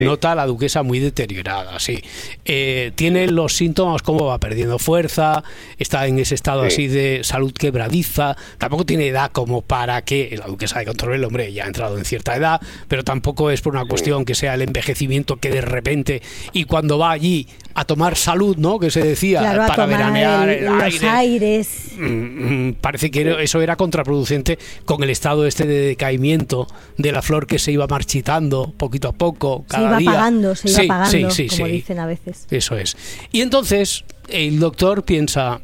nota a la duquesa muy deteriorada, sí. Tiene los síntomas como va perdiendo fuerza, está en ese estado así de salud quebradiza, tampoco tiene edad como para que la duquesa de Control, hombre, ya ha entrado en cierta edad, pero tampoco es por una cuestión que sea el envejecimiento que de repente, y cuando va allí a tomar salud, ¿no? Que se decía, claro, para veranear los aires. Parece que eso era contraproducente con el estado este de decaimiento de la flor que se iba marchitando poquito a poco, cada día. Se iba apagando, como dicen a veces. Eso es. Y entonces el doctor piensa...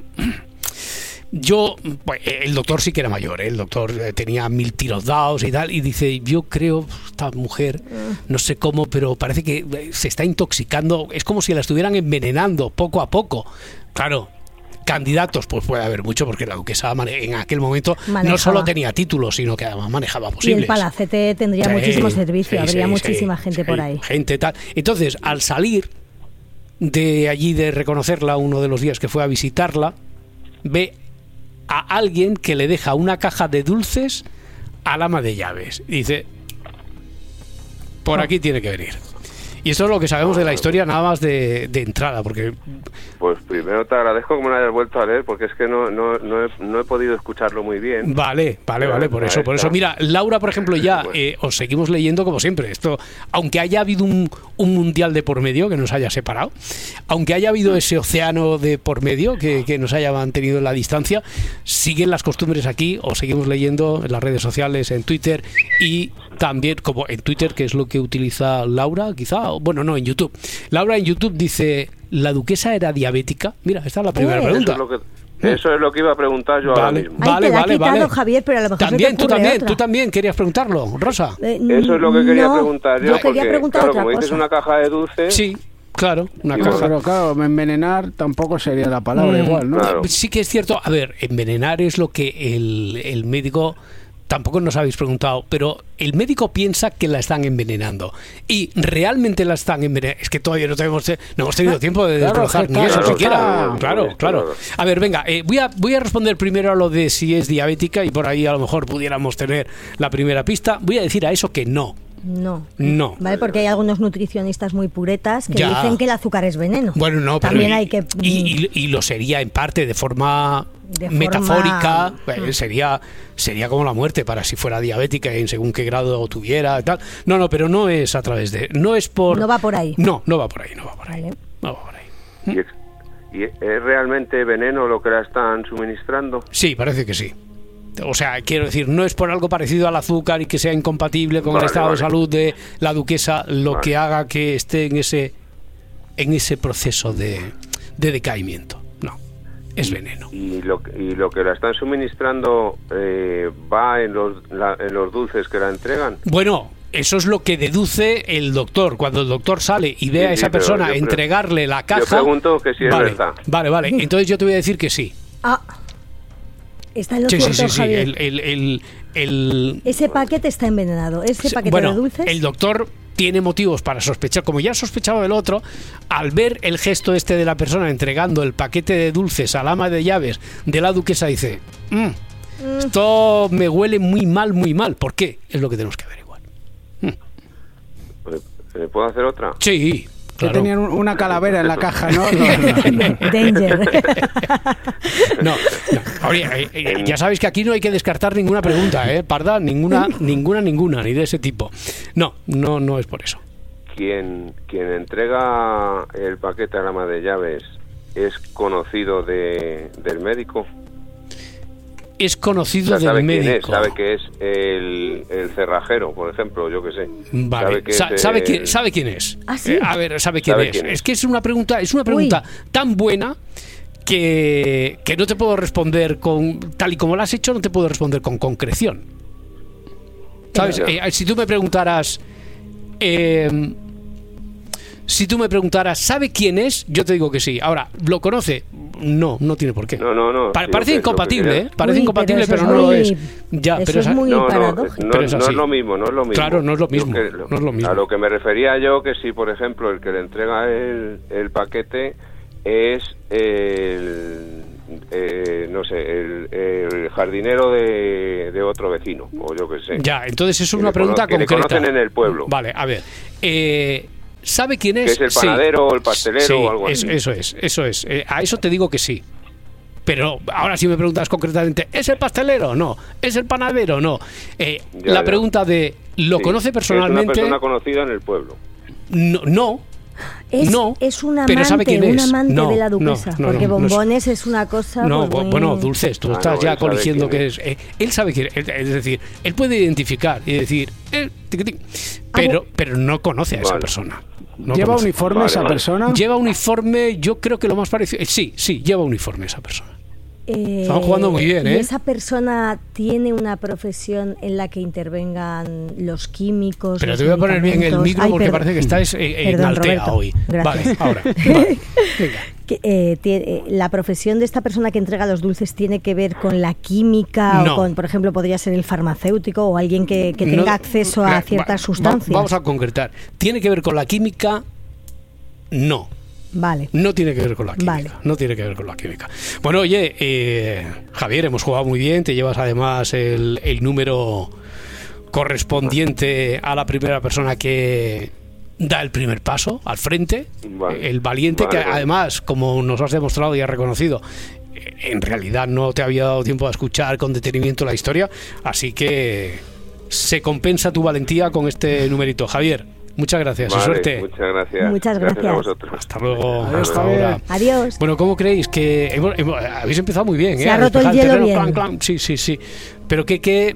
el doctor sí que era mayor, el doctor tenía 1000 tiros dados y tal, y dice, yo creo, esta mujer, no sé cómo, pero parece que se está intoxicando, es como si la estuvieran envenenando poco a poco. Claro, candidatos, pues puede haber mucho, porque la duquesa en aquel momento no solo tenía títulos, sino que además manejaba posibles. Y el palacete tendría muchísimo servicio, habría muchísima gente por ahí. Gente tal. Entonces, al salir de allí de reconocerla, uno de los días que fue a visitarla, ve a alguien que le deja una caja de dulces al ama de llaves. Y dice, por aquí tiene que venir. Y esto es lo que sabemos de la historia nada más de entrada, porque... Pues primero te agradezco que me lo hayas vuelto a leer, porque es que no he podido escucharlo muy bien. Vale, por eso. Mira, Laura, por ejemplo, ya os seguimos leyendo como siempre. Esto, aunque haya habido un mundial de por medio que nos haya separado, aunque haya habido ese océano de por medio que nos haya mantenido en la distancia, siguen las costumbres aquí, os seguimos leyendo en las redes sociales, en Twitter, y también, como en Twitter, que es lo que utiliza Laura, quizá, bueno, no, en YouTube. Laura en YouTube dice, ¿la duquesa era diabética? Mira, esta es la primera pregunta. Eso es lo que iba a preguntar yo ahora mismo. Vale. Javier, pero a lo mejor también, tú también querías preguntarlo, Rosa. Eso es lo que quería preguntar yo, porque claro, como dices una caja de dulces... Sí. Claro, una caja. Pero claro, envenenar tampoco sería la palabra igual, ¿no? Claro. Sí que es cierto. A ver, envenenar es lo que el médico... Tampoco nos habéis preguntado, pero el médico piensa que la están envenenando. Y realmente la están envenenando. Es que todavía no hemos tenido tiempo de desbrozar ni eso siquiera. Claro. A ver, venga, voy a responder primero a lo de si es diabética, y por ahí a lo mejor pudiéramos tener la primera pista. Voy a decir a eso que no. No. Vale, porque hay algunos nutricionistas muy puretas que dicen que el azúcar es veneno. Bueno, no, pero también hay que... Y lo sería en parte de forma metafórica, sería como la muerte para si fuera diabética y en según qué grado tuviera tal. No, pero no es a través de... No va por ahí. No va por ahí. Vale. No va por ahí. ¿Y es realmente veneno lo que la están suministrando? Sí, parece que sí. O sea, quiero decir, no es por algo parecido al azúcar y que sea incompatible con el estado de salud de la duquesa lo que haga que esté en ese proceso de decaimiento. No, es veneno. ¿Y lo que la están suministrando va en los dulces que la entregan? Bueno, eso es lo que deduce el doctor. Cuando el doctor sale y ve a esa persona entregarle la caja... Yo pregunto que si es verdad. Vale. Entonces yo te voy a decir que sí. Está en lo cierto, Javier. Ese paquete está envenenado. Ese paquete de dulces... El doctor tiene motivos para sospechar, como ya sospechaba del otro, al ver el gesto de la persona entregando el paquete de dulces al ama de llaves de la duquesa, dice, esto me huele muy mal. ¿Por qué? Es lo que tenemos que averiguar. ¿Puedo hacer otra? Sí. Claro. Que tenían una calavera en la caja, ¿no? Danger. No. Oye, ya sabéis que aquí no hay que descartar ninguna pregunta, Parda, ninguna, ni de ese tipo. No es por eso. Quien entrega el paquete al ama de llaves es conocido del médico. Es conocido del médico. Sabe que es el cerrajero, por ejemplo, yo que sé. Vale. ¿Sabe quién es? ¿Ah, sí? A ver, ¿sabe quién es? Es que es una pregunta tan buena que no te puedo responder tal y como la has hecho, no te puedo responder con concreción. ¿Sabes? Si tú me preguntaras ¿sabe quién es? Yo te digo que sí. Ahora, ¿lo conoce? No tiene por qué. No. Parece incompatible, Parece incompatible, pero no lo es. Ya, pero es muy paradójico. No es lo mismo. Claro, no es lo mismo. A lo que me refería yo, que si, por ejemplo, el que le entrega el paquete es el jardinero de otro vecino, o yo que sé. Ya, entonces es una pregunta concreta. Que le conocen en el pueblo. Vale, a ver. ¿Sabe quién es? Que es el panadero o el pastelero o algo así. Eso es. A eso te digo que sí. Pero ahora si me preguntas concretamente, ¿es el pastelero? No. ¿Es el panadero? No. La pregunta de, ¿lo conoce personalmente? Es una persona conocida en el pueblo. No. Es un amante, pero ¿sabe quién es? De la duquesa, porque bombones es una cosa... No, pues, bueno, dulces, tú estás ya coligiendo que es... Él sabe quién es decir, él puede identificar y decir... pero no conoce a esa persona. ¿Lleva uniforme esa persona? Lleva uniforme, yo creo que lo más parecido... Sí, lleva uniforme esa persona. Están jugando muy bien, ¿Y esa persona tiene una profesión en la que intervengan los químicos? Pero te voy a poner bien el micro porque parece que estás en Altea hoy. Gracias. Vale, ahora. Vale. Venga. ¿La profesión de esta persona que entrega los dulces tiene que ver con la química o con, por ejemplo, podría ser el farmacéutico o alguien que tenga acceso a ciertas sustancias? Vamos a concretar. ¿Tiene que ver con la química? No. Vale. No tiene que ver con la química. Vale. No tiene que ver con la química. Bueno, oye, Javier, hemos jugado muy bien. Te llevas además el número correspondiente a la primera persona que da el primer paso al frente. Vale. El valiente, que además, como nos has demostrado y has reconocido, en realidad no te había dado tiempo a escuchar con detenimiento la historia. Así que se compensa tu valentía con este numerito. Javier, muchas gracias y suerte. Muchas gracias. Muchas gracias. A vosotros. Hasta luego. Adiós. Bueno, ¿cómo creéis que habéis empezado muy bien? Se ha roto el hielo bien. Clan. Sí. Pero ¿qué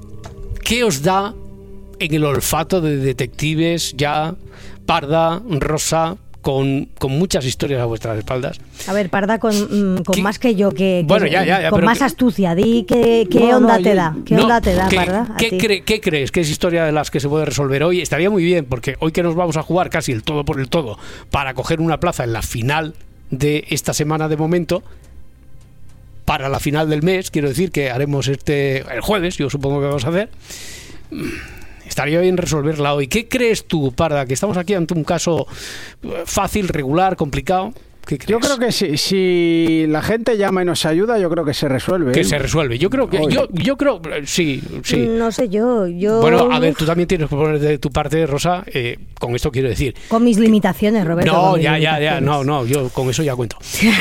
os da en el olfato de detectives ya, Parda, Rosa, con muchas historias a vuestras espaldas? A ver, Parda con más que yo, bueno, ya, con más astucia. Di qué onda te da. ¿Qué onda te da, Parda? ¿Qué crees que es historia de las que se puede resolver hoy? Estaría muy bien, porque hoy que nos vamos a jugar casi el todo por el todo para coger una plaza en la final de esta semana de momento, para la final del mes, quiero decir que haremos el jueves, yo supongo que vamos a hacer. Estaría bien resolverla hoy. ¿Qué crees tú, Parda? Que estamos aquí ante un caso fácil, regular, complicado. ¿Qué crees? Yo creo que si la gente llama y nos ayuda, yo creo que se resuelve. Que se resuelve. Yo creo que yo creo sí. No sé yo. Bueno, a ver, tú también tienes que poner de tu parte, Rosa. Con esto quiero decir. Con mis limitaciones, Roberto. No, ya. No, yo con eso ya cuento.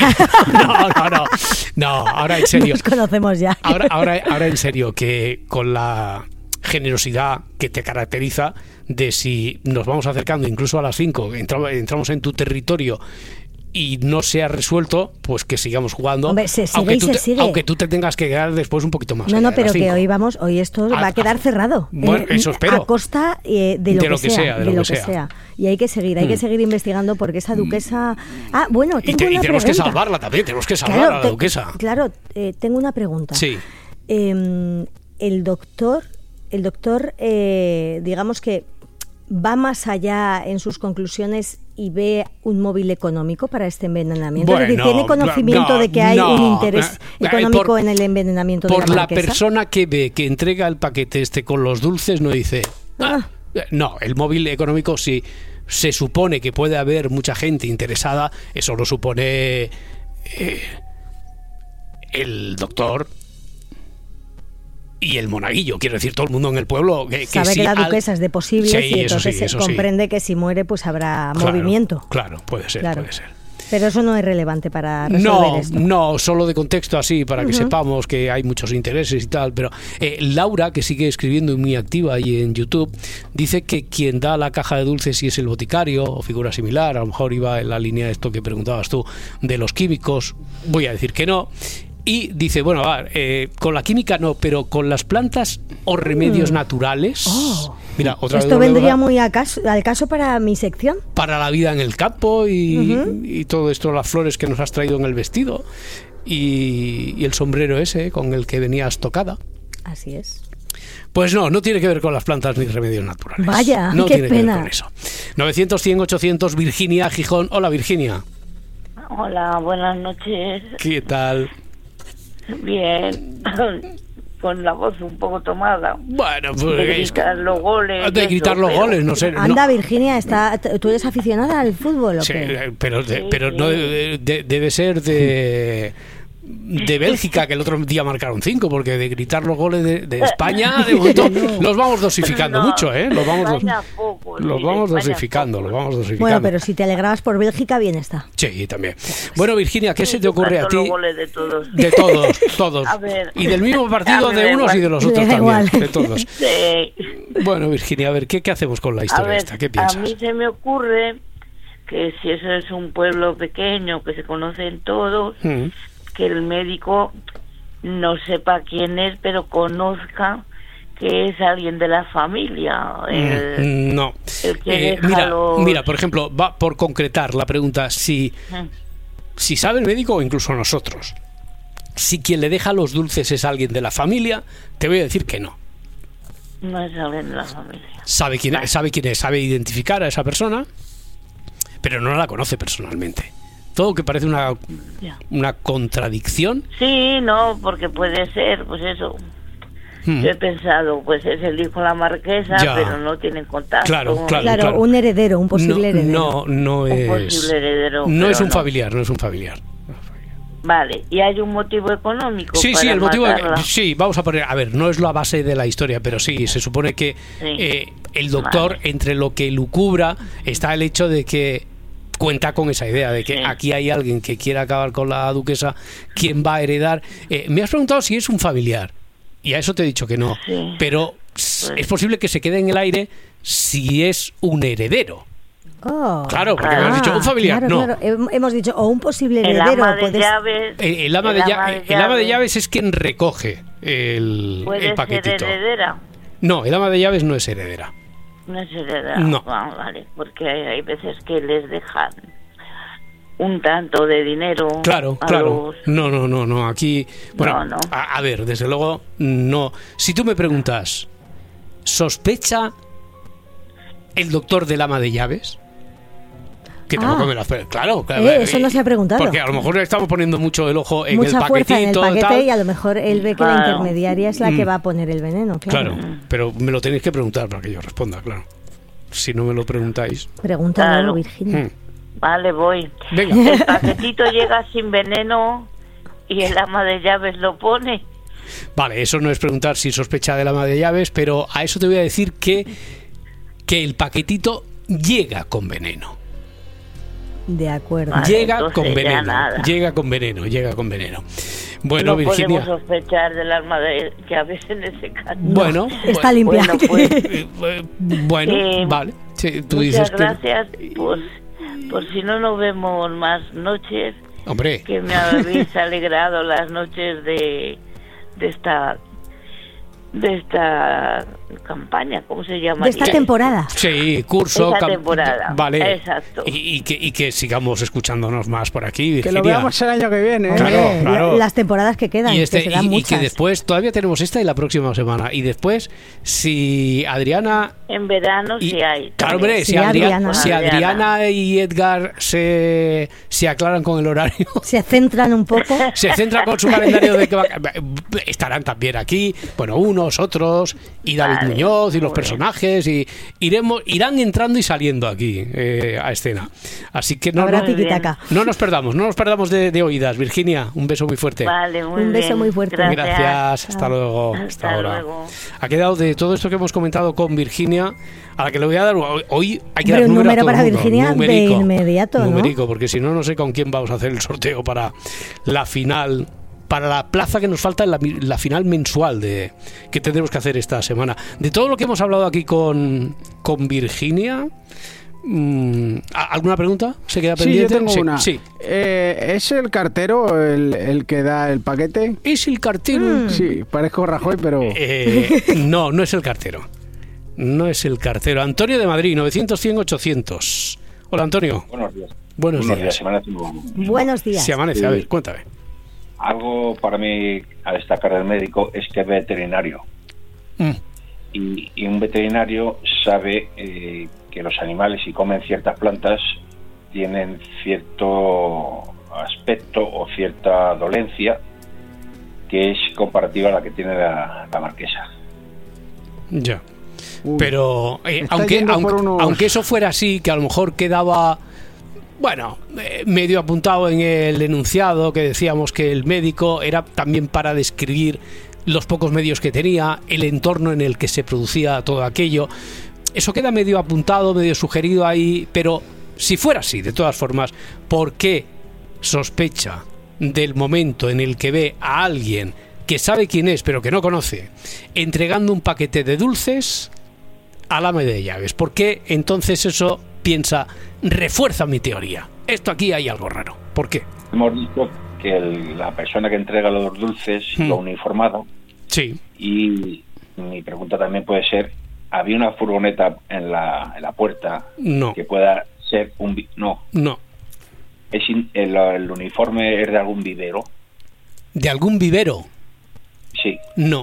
No. Ahora en serio. Nos conocemos ya. Ahora en serio, que con la generosidad que te caracteriza, de si nos vamos acercando incluso a las 5, entramos en tu territorio y no se ha resuelto, pues que sigamos jugando. Hombre, aunque tú te tengas que quedar después un poquito más. No, pero que hoy esto va a quedar cerrado. Bueno, eso espero. A costa de lo que sea. Y hay que seguir investigando porque esa duquesa... bueno, tenemos que salvarla también, tenemos que salvar a la duquesa. Claro, tengo una pregunta. Sí. El doctor, digamos que va más allá en sus conclusiones y ve un móvil económico para este envenenamiento. Bueno, es decir, ¿tiene conocimiento de que hay un interés económico en el envenenamiento de la marquesa? Por la persona que ve, que entrega el paquete con los dulces, no dice... No, el móvil económico sí se supone que puede haber mucha gente interesada, eso lo supone el doctor y el monaguillo, quiero decir, todo el mundo en el pueblo que sabe que la duquesa es de posibles y entonces se comprende que si muere pues habrá movimiento. Claro, puede ser. Pero eso no es relevante para resolver esto. No, solo de contexto así, para que sepamos que hay muchos intereses y tal. Pero Laura, que sigue escribiendo muy activa ahí en YouTube, dice que quien da la caja de dulces, si es el boticario o figura similar, a lo mejor iba en la línea de esto que preguntabas tú, de los químicos. Voy a decir que no. Y dice, bueno, con la química no, pero con las plantas o remedios naturales... Mira, esto vendría muy al caso para mi sección. Para la vida en el campo y todo esto, las flores que nos has traído en el vestido y el sombrero ese con el que venías tocada. Así es. Pues no tiene que ver con las plantas ni remedios naturales. Vaya, no qué tiene pena. que ver con eso. 900, 100, 800, Virginia, Gijón. Hola, Virginia. Hola, buenas noches. ¿Qué tal? Bien, con la voz un poco tomada. Bueno, pues de gritar los goles. De gritar los goles, no sé. Anda, Virginia, ¿tú eres aficionada al fútbol o sí, qué? pero no debe ser de de Bélgica, que el otro día marcaron 5, porque de gritar los goles de España, de momento, los vamos dosificando mucho, ¿eh? Los vamos dosificando. Bueno, pero si te alegrabas por Bélgica, bien está. Sí, también. Bueno, Virginia, ¿qué se te ocurre a ti? Los goles de todos. De todos. A ver, y del mismo partido de unos y de los otros también, de todos. Sí. Bueno, Virginia, a ver, ¿qué hacemos con la historia esta? ¿Qué piensas? A mí se me ocurre que si eso es un pueblo pequeño, que se conocen todos, que el médico no sepa quién es, pero conozca que es alguien de la familia. No. El que mira, por ejemplo, va por concretar la pregunta, si sabe el médico o incluso nosotros, si quien le deja los dulces es alguien de la familia, te voy a decir que no. No es alguien de la familia. Sabe quién es, sabe identificar a esa persona, pero no la conoce personalmente. Todo que parece una contradicción. Sí, no, porque puede ser, pues eso. Yo he pensado, pues es el hijo de la marquesa, pero no tienen contacto. Claro, un heredero, un posible heredero. No es un posible heredero. No es un familiar, no es un familiar. Vale, ¿y hay un motivo económico? Sí, el motivo. Sí, vamos a poner. A ver, no es la base de la historia, pero sí, se supone que el doctor, entre lo que lucubra, está el hecho de que cuenta con esa idea de que aquí hay alguien que quiere acabar con la duquesa, ¿quién va a heredar? Me has preguntado si es un familiar, y a eso te he dicho que no, pero es posible que se quede en el aire si es un heredero. Claro, porque me has dicho un familiar, claro. Hemos dicho o un posible heredero. El ama de llaves. El ama de llaves es quien recoge el paquetito. ¿Puede ser heredera? No, el ama de llaves no es heredera. No es heredera. No. Vale, porque hay veces que les dejan un tanto de dinero. Claro. No. Aquí, bueno, no. A ver, desde luego, no. Si tú me preguntas, ¿sospecha el doctor del ama de llaves? Que tampoco me lo hace. Claro. Eso no se ha preguntado. Porque a lo mejor le estamos poniendo mucho el ojo en mucha el paquetito. En el paquete tal. Y a lo mejor él ve que la intermediaria es la que va a poner el veneno. Claro, pero me lo tenéis que preguntar para que yo responda, claro. Si no me lo preguntáis. Pregúntalo, Virginia. Vale, voy. Venga. El paquetito llega sin veneno y el ama de llaves lo pone. Vale, eso no es preguntar si sospecha del ama de llaves, pero a eso te voy a decir que el paquetito llega con veneno. De acuerdo. Vale, llega con veneno. Bueno, no Virginia. podemos sospechar del alma de llaves en ese caso. Bueno, está limpia. Vale. Sí, tú muchas dices gracias. Pues, por si no nos vemos más noches. Hombre. Que me habéis alegrado las noches de esta campaña, ¿cómo se llama? De esta temporada. Sí, curso. Esta temporada. Vale. Exacto. Y que sigamos escuchándonos más por aquí, Virginia. Que lo veamos el año que viene. Claro. Las temporadas que quedan. Y que después, todavía tenemos esta y la próxima semana. Y después, si Adriana... En verano sí hay. Claro, hombre, si Adriana y Edgar se aclaran con el horario... Se centran un poco. Se centran con su calendario de que estarán también aquí. Bueno, unos, otros, y David Muñoz y los personajes, y irán entrando y saliendo aquí a escena. Así que no nos perdamos de oídas. Virginia, un beso muy fuerte. Vale, un beso muy fuerte. Gracias. Hasta luego. Hasta ahora. Luego. Ha quedado de todo esto que hemos comentado con Virginia, a la que le voy a dar hoy hay que dar un número para Virginia de inmediato, numérico, porque si no sé con quién vamos a hacer el sorteo para la final, para la plaza que nos falta en la final mensual que tendremos que hacer esta semana. De todo lo que hemos hablado aquí con Virginia, ¿alguna pregunta? ¿Se queda pendiente? Sí, yo tengo una. Sí. ¿Es el cartero el que da el paquete? ¿Es el cartero? Sí, parezco Rajoy, pero... No es el cartero. No es el cartero. Antonio de Madrid, 900-100-800. Hola, Antonio. Buenos días. Buenos días. Buenos días. Se amanece, a ver, cuéntame. Algo para mí a destacar del médico es que es veterinario. Y un veterinario sabe que los animales, si comen ciertas plantas, tienen cierto aspecto o cierta dolencia que es comparativa a la que tiene la marquesa. Ya. Pero aunque eso fuera así, que a lo mejor quedaba bueno, medio apuntado en el enunciado que decíamos que el médico era también para describir los pocos medios que tenía, el entorno en el que se producía todo aquello. Eso queda medio apuntado, medio sugerido ahí, pero si fuera así, de todas formas, ¿por qué sospecha del momento en el que ve a alguien que sabe quién es pero que no conoce entregando un paquete de dulces al ama de llaves? ¿Por qué entonces eso piensa, refuerza mi teoría? Esto aquí hay algo raro. ¿Por qué? Hemos dicho que la persona que entrega los dulces lo uniformado. Sí. Y mi pregunta también puede ser, ¿había una furgoneta en la puerta? No. Que pueda ser un... No. ¿El uniforme es de algún vivero? ¿De algún vivero? Sí. No.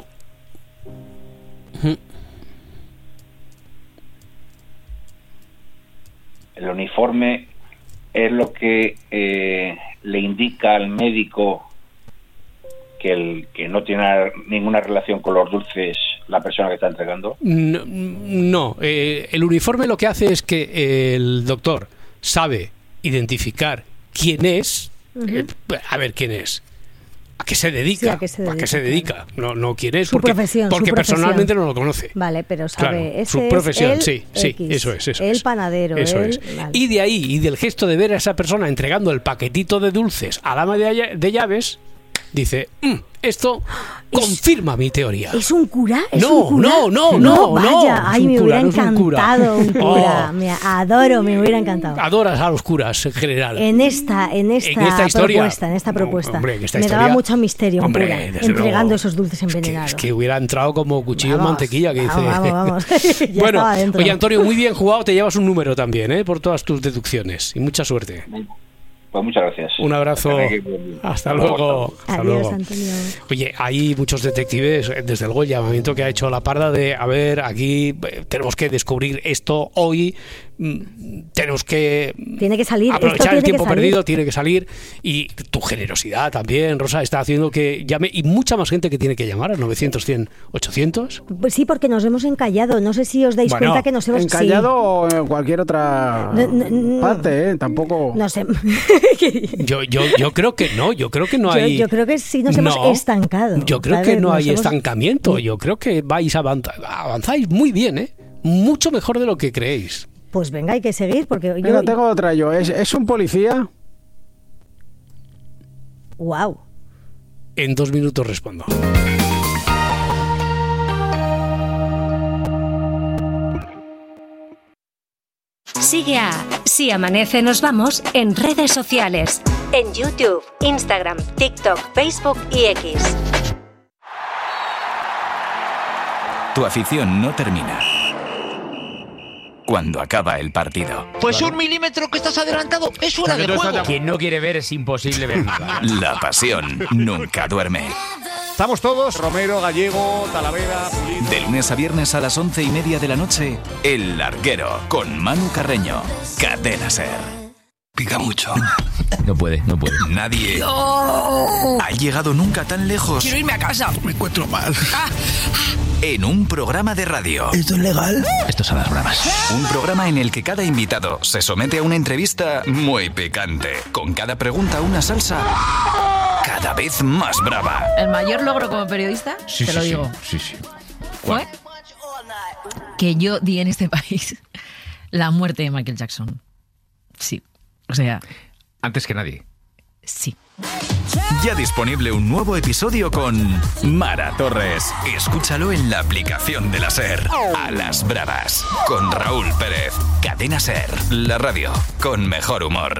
El uniforme es lo que le indica al médico que no tiene ninguna relación con los dulces la persona que está entregando. No, el uniforme lo que hace es que el doctor sabe identificar quién es. A ver, ¿quién es? ¿A qué se dedica? Sí, ¿a qué se dedica? No quién es, su profesión, porque personalmente no lo conoce. Vale, pero sabe, claro, su profesión, sí, eso es. El panadero. Eso es. Vale. Y de ahí, y del gesto de ver a esa persona entregando el paquetito de dulces al ama de llaves, dice, esto confirma mi teoría. ¿Es un cura? No, vaya, ay, me hubiera encantado un cura. Oh. Me hubiera encantado. Adoras a los curas en general. En esta propuesta. Hombre, me daba mucho misterio un cura entregando esos dulces envenenados. Es que hubiera entrado como cuchillo en mantequilla, que dice. Vamos. Bueno, oye, Antonio, muy bien jugado, te llevas un número también, por todas tus deducciones, y mucha suerte. Pues muchas gracias. Un abrazo. Hasta luego. Adiós, Antonio. Oye, hay muchos detectives, desde luego el llamamiento que ha hecho la Parda de, a ver, aquí tenemos que descubrir esto hoy, tenemos que aprovechar el tiempo perdido, tiene que salir, y tu generosidad también, Rosa, está haciendo que llame, y mucha más gente que tiene que llamar al 900, 100, 800. Pues sí, porque nos hemos encallado, no sé si os dais cuenta que nos hemos encallado o en cualquier otra parte, tampoco. No sé. Yo creo que no hay. Yo creo que sí nos hemos estancado. Yo creo que no hay estancamiento. Yo creo que avanzáis muy bien, mucho mejor de lo que creéis. Pues venga, hay que seguir porque yo tengo otra yo. ¿Es un policía? Wow. En 2 minutos respondo. Sigue a Si Amanece Nos Vamos en redes sociales, en YouTube, Instagram, TikTok, Facebook y X. Tu afición no termina cuando acaba el partido. Pues 1 milímetro que estás adelantado es fuera de juego. Quien no quiere ver es imposible ver nada. La pasión nunca duerme. Estamos todos, Romero, Gallego, Talavera, Pulido. De lunes a viernes a las 11:30 de la noche, El Larguero, con Manu Carreño. Cadena SER. Pica mucho. No puede. Nadie ha llegado nunca tan lejos. Quiero irme a casa. Me encuentro mal. En un programa de radio. ¿Esto es legal? Esto son las bravas. Un programa en el que cada invitado se somete a una entrevista muy picante. Con cada pregunta una salsa cada vez más brava. ¿El mayor logro como periodista? Te lo digo. Sí. ¿Fue? Que yo di en este país la muerte de Michael Jackson. Sí. O sea... Antes que nadie. Sí. Ya disponible un nuevo episodio con Mara Torres. Escúchalo en la aplicación de la SER. A las bravas. Con Raúl Pérez. Cadena SER. La radio con mejor humor.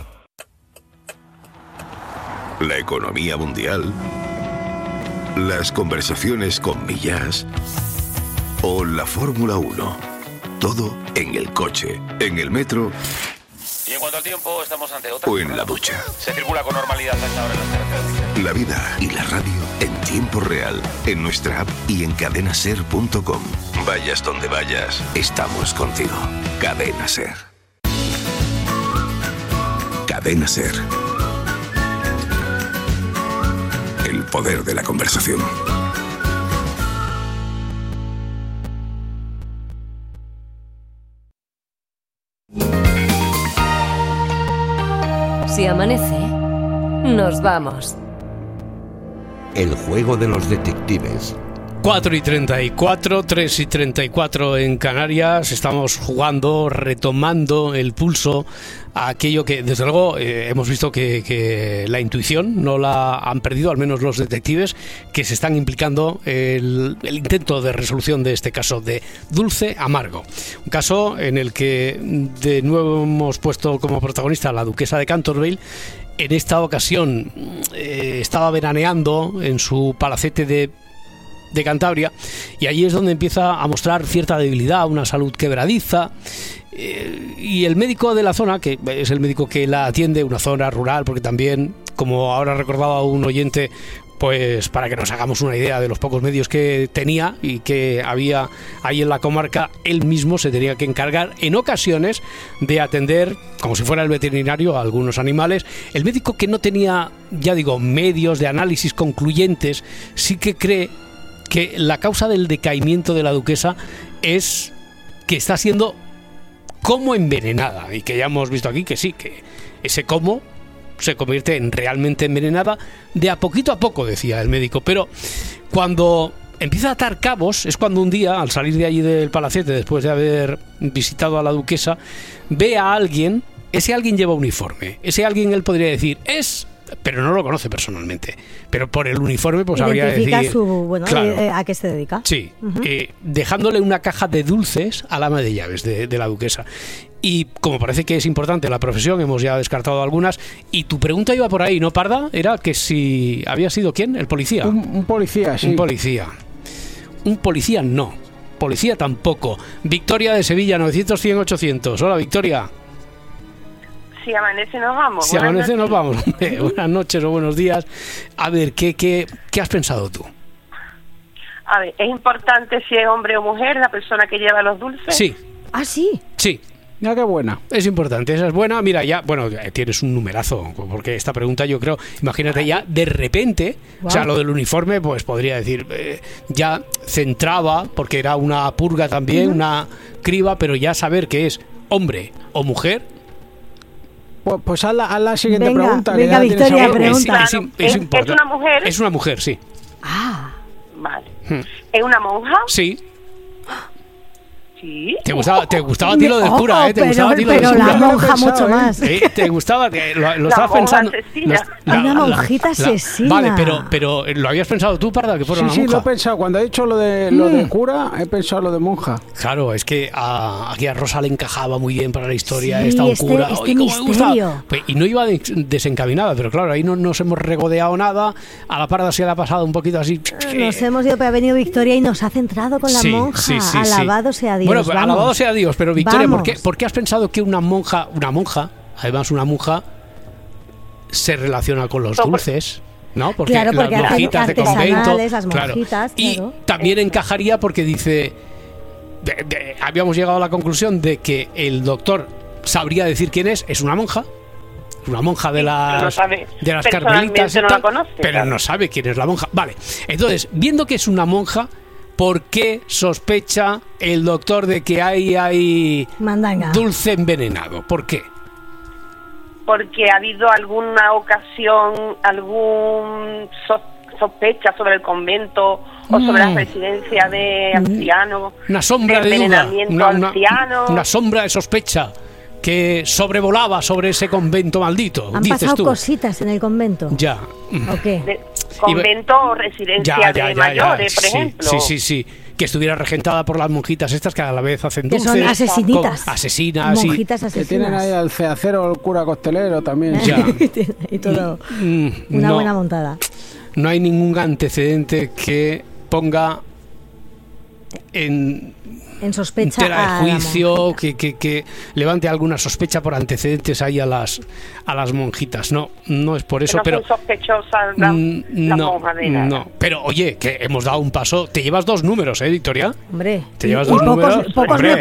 La economía mundial. Las conversaciones con Millás. O la Fórmula 1. Todo en el coche, en el metro. Y en cuanto al tiempo, estamos ante otra. O en la ducha. Se circula con normalidad a esta hora en las carreteras. La vida y la radio en tiempo real. En nuestra app y en cadenaser.com. Vayas donde vayas, estamos contigo. Cadena SER. Cadena SER. El poder de la conversación. Si amanece, nos vamos. El juego de los detectives. 4:34, 3:34 en Canarias. Estamos jugando, retomando el pulso a aquello que, desde luego, hemos visto que la intuición no la han perdido, al menos los detectives, que se están implicando el intento de resolución de este caso de Dulce Amargo. Un caso en el que de nuevo hemos puesto como protagonista a la duquesa de Canterville. En esta ocasión estaba veraneando en su palacete de Cantabria, y allí es donde empieza a mostrar cierta debilidad, una salud quebradiza, y el médico de la zona, que es el médico que la atiende, una zona rural, porque también, como ahora recordaba un oyente, pues para que nos hagamos una idea de los pocos medios que tenía y que había ahí en la comarca, él mismo se tenía que encargar en ocasiones de atender, como si fuera el veterinario, a algunos animales. El médico, que no tenía, ya digo, medios de análisis concluyentes, sí que cree que la causa del decaimiento de la duquesa es que está siendo como envenenada, y que ya hemos visto aquí que sí, que ese como se convierte en realmente envenenada de a poco, decía el médico. Pero cuando empieza a atar cabos es cuando un día, al salir de allí del palacete, después de haber visitado a la duquesa, ve a alguien. Ese alguien lleva uniforme, ese alguien él podría decir es, pero no lo conoce personalmente, pero por el uniforme pues habría de decir claro, a qué se dedica. Sí, dejándole una caja de dulces al ama de llaves de la duquesa. Y como parece que es importante la profesión, hemos ya descartado algunas. Y tu pregunta iba por ahí, ¿no, Parda? Era que si había sido ¿quién? ¿El policía? Un policía, sí. Un policía no, policía tampoco. Victoria de Sevilla, 900-100-800. Hola, Victoria. Si amanece nos vamos. Si amanece nos vamos. Buenas noches o buenos días. A ver, ¿qué has pensado tú? A ver, ¿es importante si es hombre o mujer la persona que lleva los dulces? Sí. ¿Ah, sí? Sí. Mira qué buena. Es importante, esa es buena. Mira, ya, bueno, tienes un numerazo, porque esta pregunta yo creo, imagínate ya, de repente, wow. O sea, lo del uniforme, pues podría decir, ya centraba, porque era una purga también, una criba, pero ya saber que es hombre o mujer. Pues haz la siguiente pregunta. Venga, Victoria, pregunta. ¿Es una mujer? Es una mujer, sí. Ah. Vale. ¿Es una monja? Sí. Sí. Te gustaba a ti lo del cura, Te gustaba a ti lo del cura. Pero la monja mucho más. Te gustaba, lo estabas pensando. Una monjita asesina. Vale, pero ¿lo habías pensado tú, Parda, que fuera una monja? Sí, lo he pensado. Cuando he dicho lo de cura, he pensado lo de monja. Claro, es que aquí a Rosa le encajaba muy bien para la historia. Sí, un cura. Este misterio. Y no iba desencaminada, pero claro, ahí no nos hemos regodeado nada. A la Parda se le ha pasado un poquito así. Nos hemos ido, pero ha venido Victoria y nos ha centrado con la monja. Alabado sea Dios. Bueno, alabado sea Dios, pero Victoria, ¿por qué has pensado que una monja, además una monja, se relaciona con los dulces? ¿No? Porque claro, las monjitas de convento, las monjitas, y también encajaría porque dice, habíamos llegado a la conclusión de que el doctor sabría decir quién es una monja de las carmelitas, no la conoce, pero no sabe quién es la monja. Vale, entonces, viendo que es una monja, ¿por qué sospecha el doctor de que hay mandanga, dulce envenenado? ¿Por qué? Porque ha habido alguna ocasión, sospecha sobre el convento o sobre la residencia de ancianos. Una sombra de duda, una sombra de sospecha que sobrevolaba sobre ese convento maldito. Han dices pasado tú. Cositas en el convento. Ya. ¿O qué? Convento o residencia de mayores, por ejemplo. Sí. Que estuviera regentada por las monjitas estas que a la vez hacen dulces. Que son asesinitas. Asesinas. Monjitas asesinas. Que tienen ahí al ceacero, el cura costelero también. Ya. Y todo. Una buena montada. No hay ningún antecedente que ponga en sospecha tela de juicio, que levante alguna sospecha por antecedentes ahí a las monjitas. No es por eso, pero son sospechosas las monjas de nada. No, pero oye, que hemos dado un paso. Te llevas 2 números, Victoria. Hombre, te llevas 2 números. Pocos me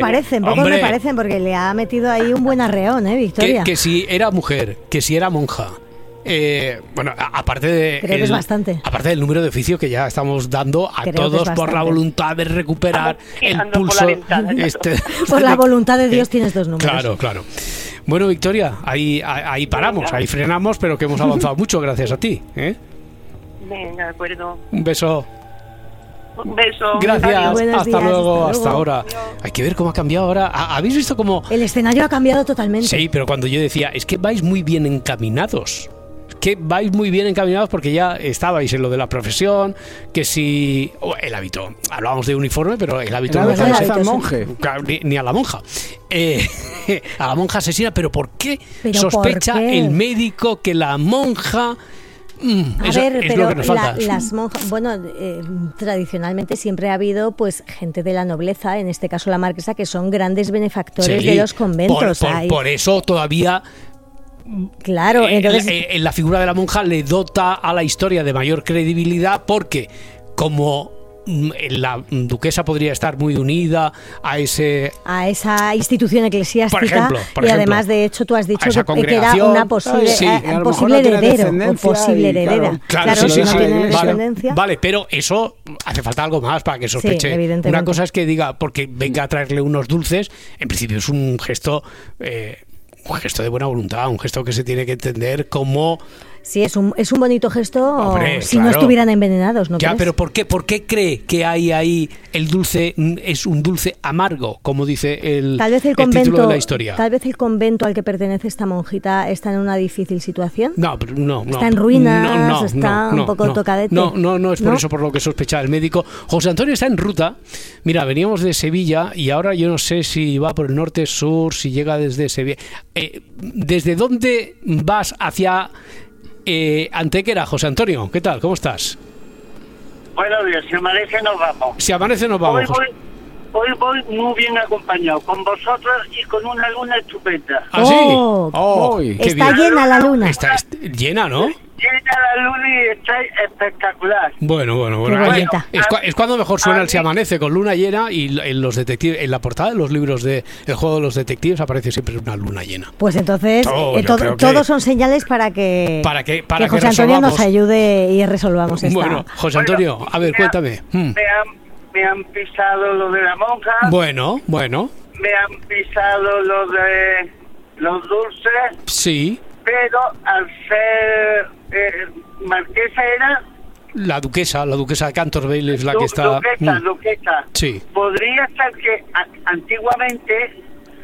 parecen, porque le ha metido ahí un buen arreón, Victoria. Que si era mujer, que si era monja, bueno, aparte de creo que es bastante. Aparte del número de oficio que ya estamos dando a todos por la voluntad de recuperar el pulso. Por la voluntad de Dios tienes 2 números. Claro. Bueno, Victoria, ahí paramos, ahí frenamos, pero que hemos avanzado mucho gracias a ti. Venga, de acuerdo. Un beso. Un beso. Gracias. Hasta luego. Hasta ahora. Adiós. Hay que ver cómo ha cambiado ahora. ¿Habéis visto cómo...? El escenario ha cambiado totalmente. Sí, pero cuando yo decía, es que vais muy bien encaminados. Porque ya estabais en lo de la profesión, que si... el hábito. Hablábamos de uniforme, pero el hábito... No es al monje. Ni a la monja. A la monja asesina, pero ¿por qué sospecha el médico que la monja... Eso es lo que nos falta. Las monjas, bueno, tradicionalmente siempre ha habido pues gente de la nobleza, en este caso la marquesa, que son grandes benefactores de los conventos. Por eso todavía... Claro, entonces... la figura de la monja le dota a la historia de mayor credibilidad, porque como la duquesa podría estar muy unida a esa institución eclesiástica, por ejemplo, y además de hecho tú has dicho que era una posible heredero o posible heredera. Claro, sí, no tiene descendencia. Vale, pero eso hace falta algo más para que sospeche. Evidentemente. Una cosa es que diga, porque venga a traerle unos dulces, en principio es un gesto de buena voluntad, un gesto que se tiene que entender como... Sí, es un bonito gesto. Hombre, si no estuvieran envenenados, ¿no? Ya, pero ¿por qué cree que hay ahí el dulce es un dulce amargo, como dice el título de la historia? Tal vez el convento al que pertenece esta monjita está en una difícil situación. No. Está en ruinas, está un poco tocadete. No es por eso por lo que sospecha el médico. José Antonio está en ruta. Mira, veníamos de Sevilla y ahora yo no sé si va por el norte, sur, si llega desde Sevilla. ¿Desde dónde vas hacia Antequera, José Antonio? ¿Qué tal? ¿Cómo estás? Buenos días, si amanece nos vamos. Si amanece nos vamos. Hoy voy muy bien acompañado, con vosotros y con una luna estupenda. ¿Ah, sí? Está llena la luna. Está llena, ¿no? Llena la luna y está espectacular. Bueno. Es cuando mejor suena el Si amanece, con luna llena, y en los detectives, en la portada de los libros de El juego de los detectives aparece siempre una luna llena. Pues entonces todos son señales para que José Antonio nos ayude y resolvamos esta. Bueno, José Antonio, a ver, cuéntame. Me han pisado lo de la monja. Bueno. Me han pisado lo de los dulces. Sí. Pero al ser marquesa era... La duquesa de Canterbury es la que está... Duquesa. Sí. Podría ser que antiguamente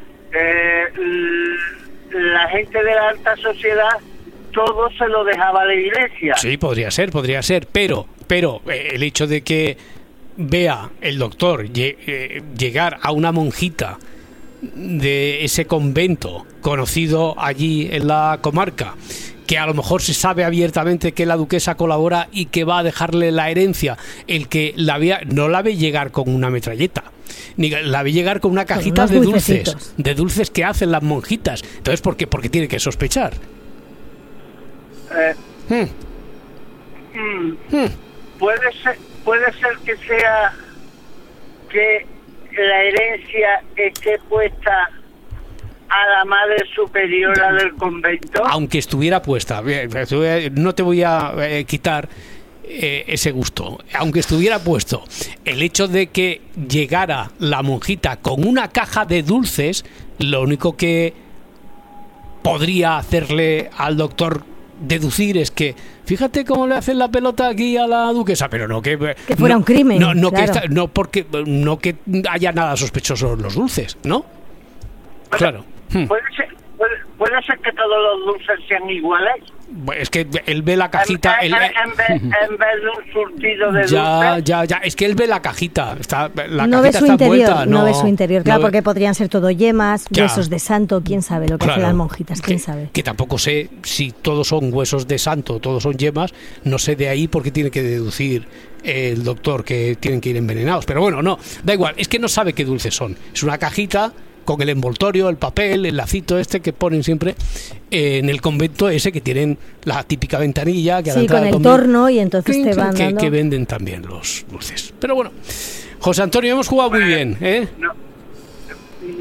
la gente de la alta sociedad todo se lo dejaba a la iglesia. Sí, podría ser, pero el hecho de que vea el doctor llegar a una monjita de ese convento conocido allí en la comarca, que a lo mejor se sabe abiertamente que la duquesa colabora y que va a dejarle la herencia, el que no la ve llegar con una metralleta, ni la ve llegar con una cajita de dulces que hacen las monjitas. Entonces, ¿por qué tiene que sospechar? Puede ser que sea que la herencia esté puesta a la madre superiora del convento. Aunque estuviera puesta, no te voy a quitar ese gusto. Aunque estuviera puesto, el hecho de que llegara la monjita con una caja de dulces, lo único que podría hacerle al doctor deducir es que fíjate cómo le hacen la pelota aquí a la duquesa, pero no que fuera un crimen. No que haya nada sospechoso en los dulces, ¿no? Claro. Puede ser que todos los dulces sean iguales. Es que él ve la cajita. En vez de un surtido de dulces. Ya. Es que él ve la cajita. No ve su interior. No ve su interior, claro, porque podrían ser todo yemas, huesos de santo. Quién sabe lo que hacen las monjitas. Quién sabe. Que tampoco sé si todos son huesos de santo, todos son yemas. No sé de ahí por qué tiene que deducir el doctor que tienen que ir envenenados. Pero bueno, no. Da igual. Es que no sabe qué dulces son. Es una cajita con el envoltorio, el papel, el lacito que ponen siempre en el convento ese, que tienen la típica ventanilla que con el torno, y entonces te van dando... que venden también los dulces. Pero bueno, José Antonio, hemos jugado muy bien, ¿eh?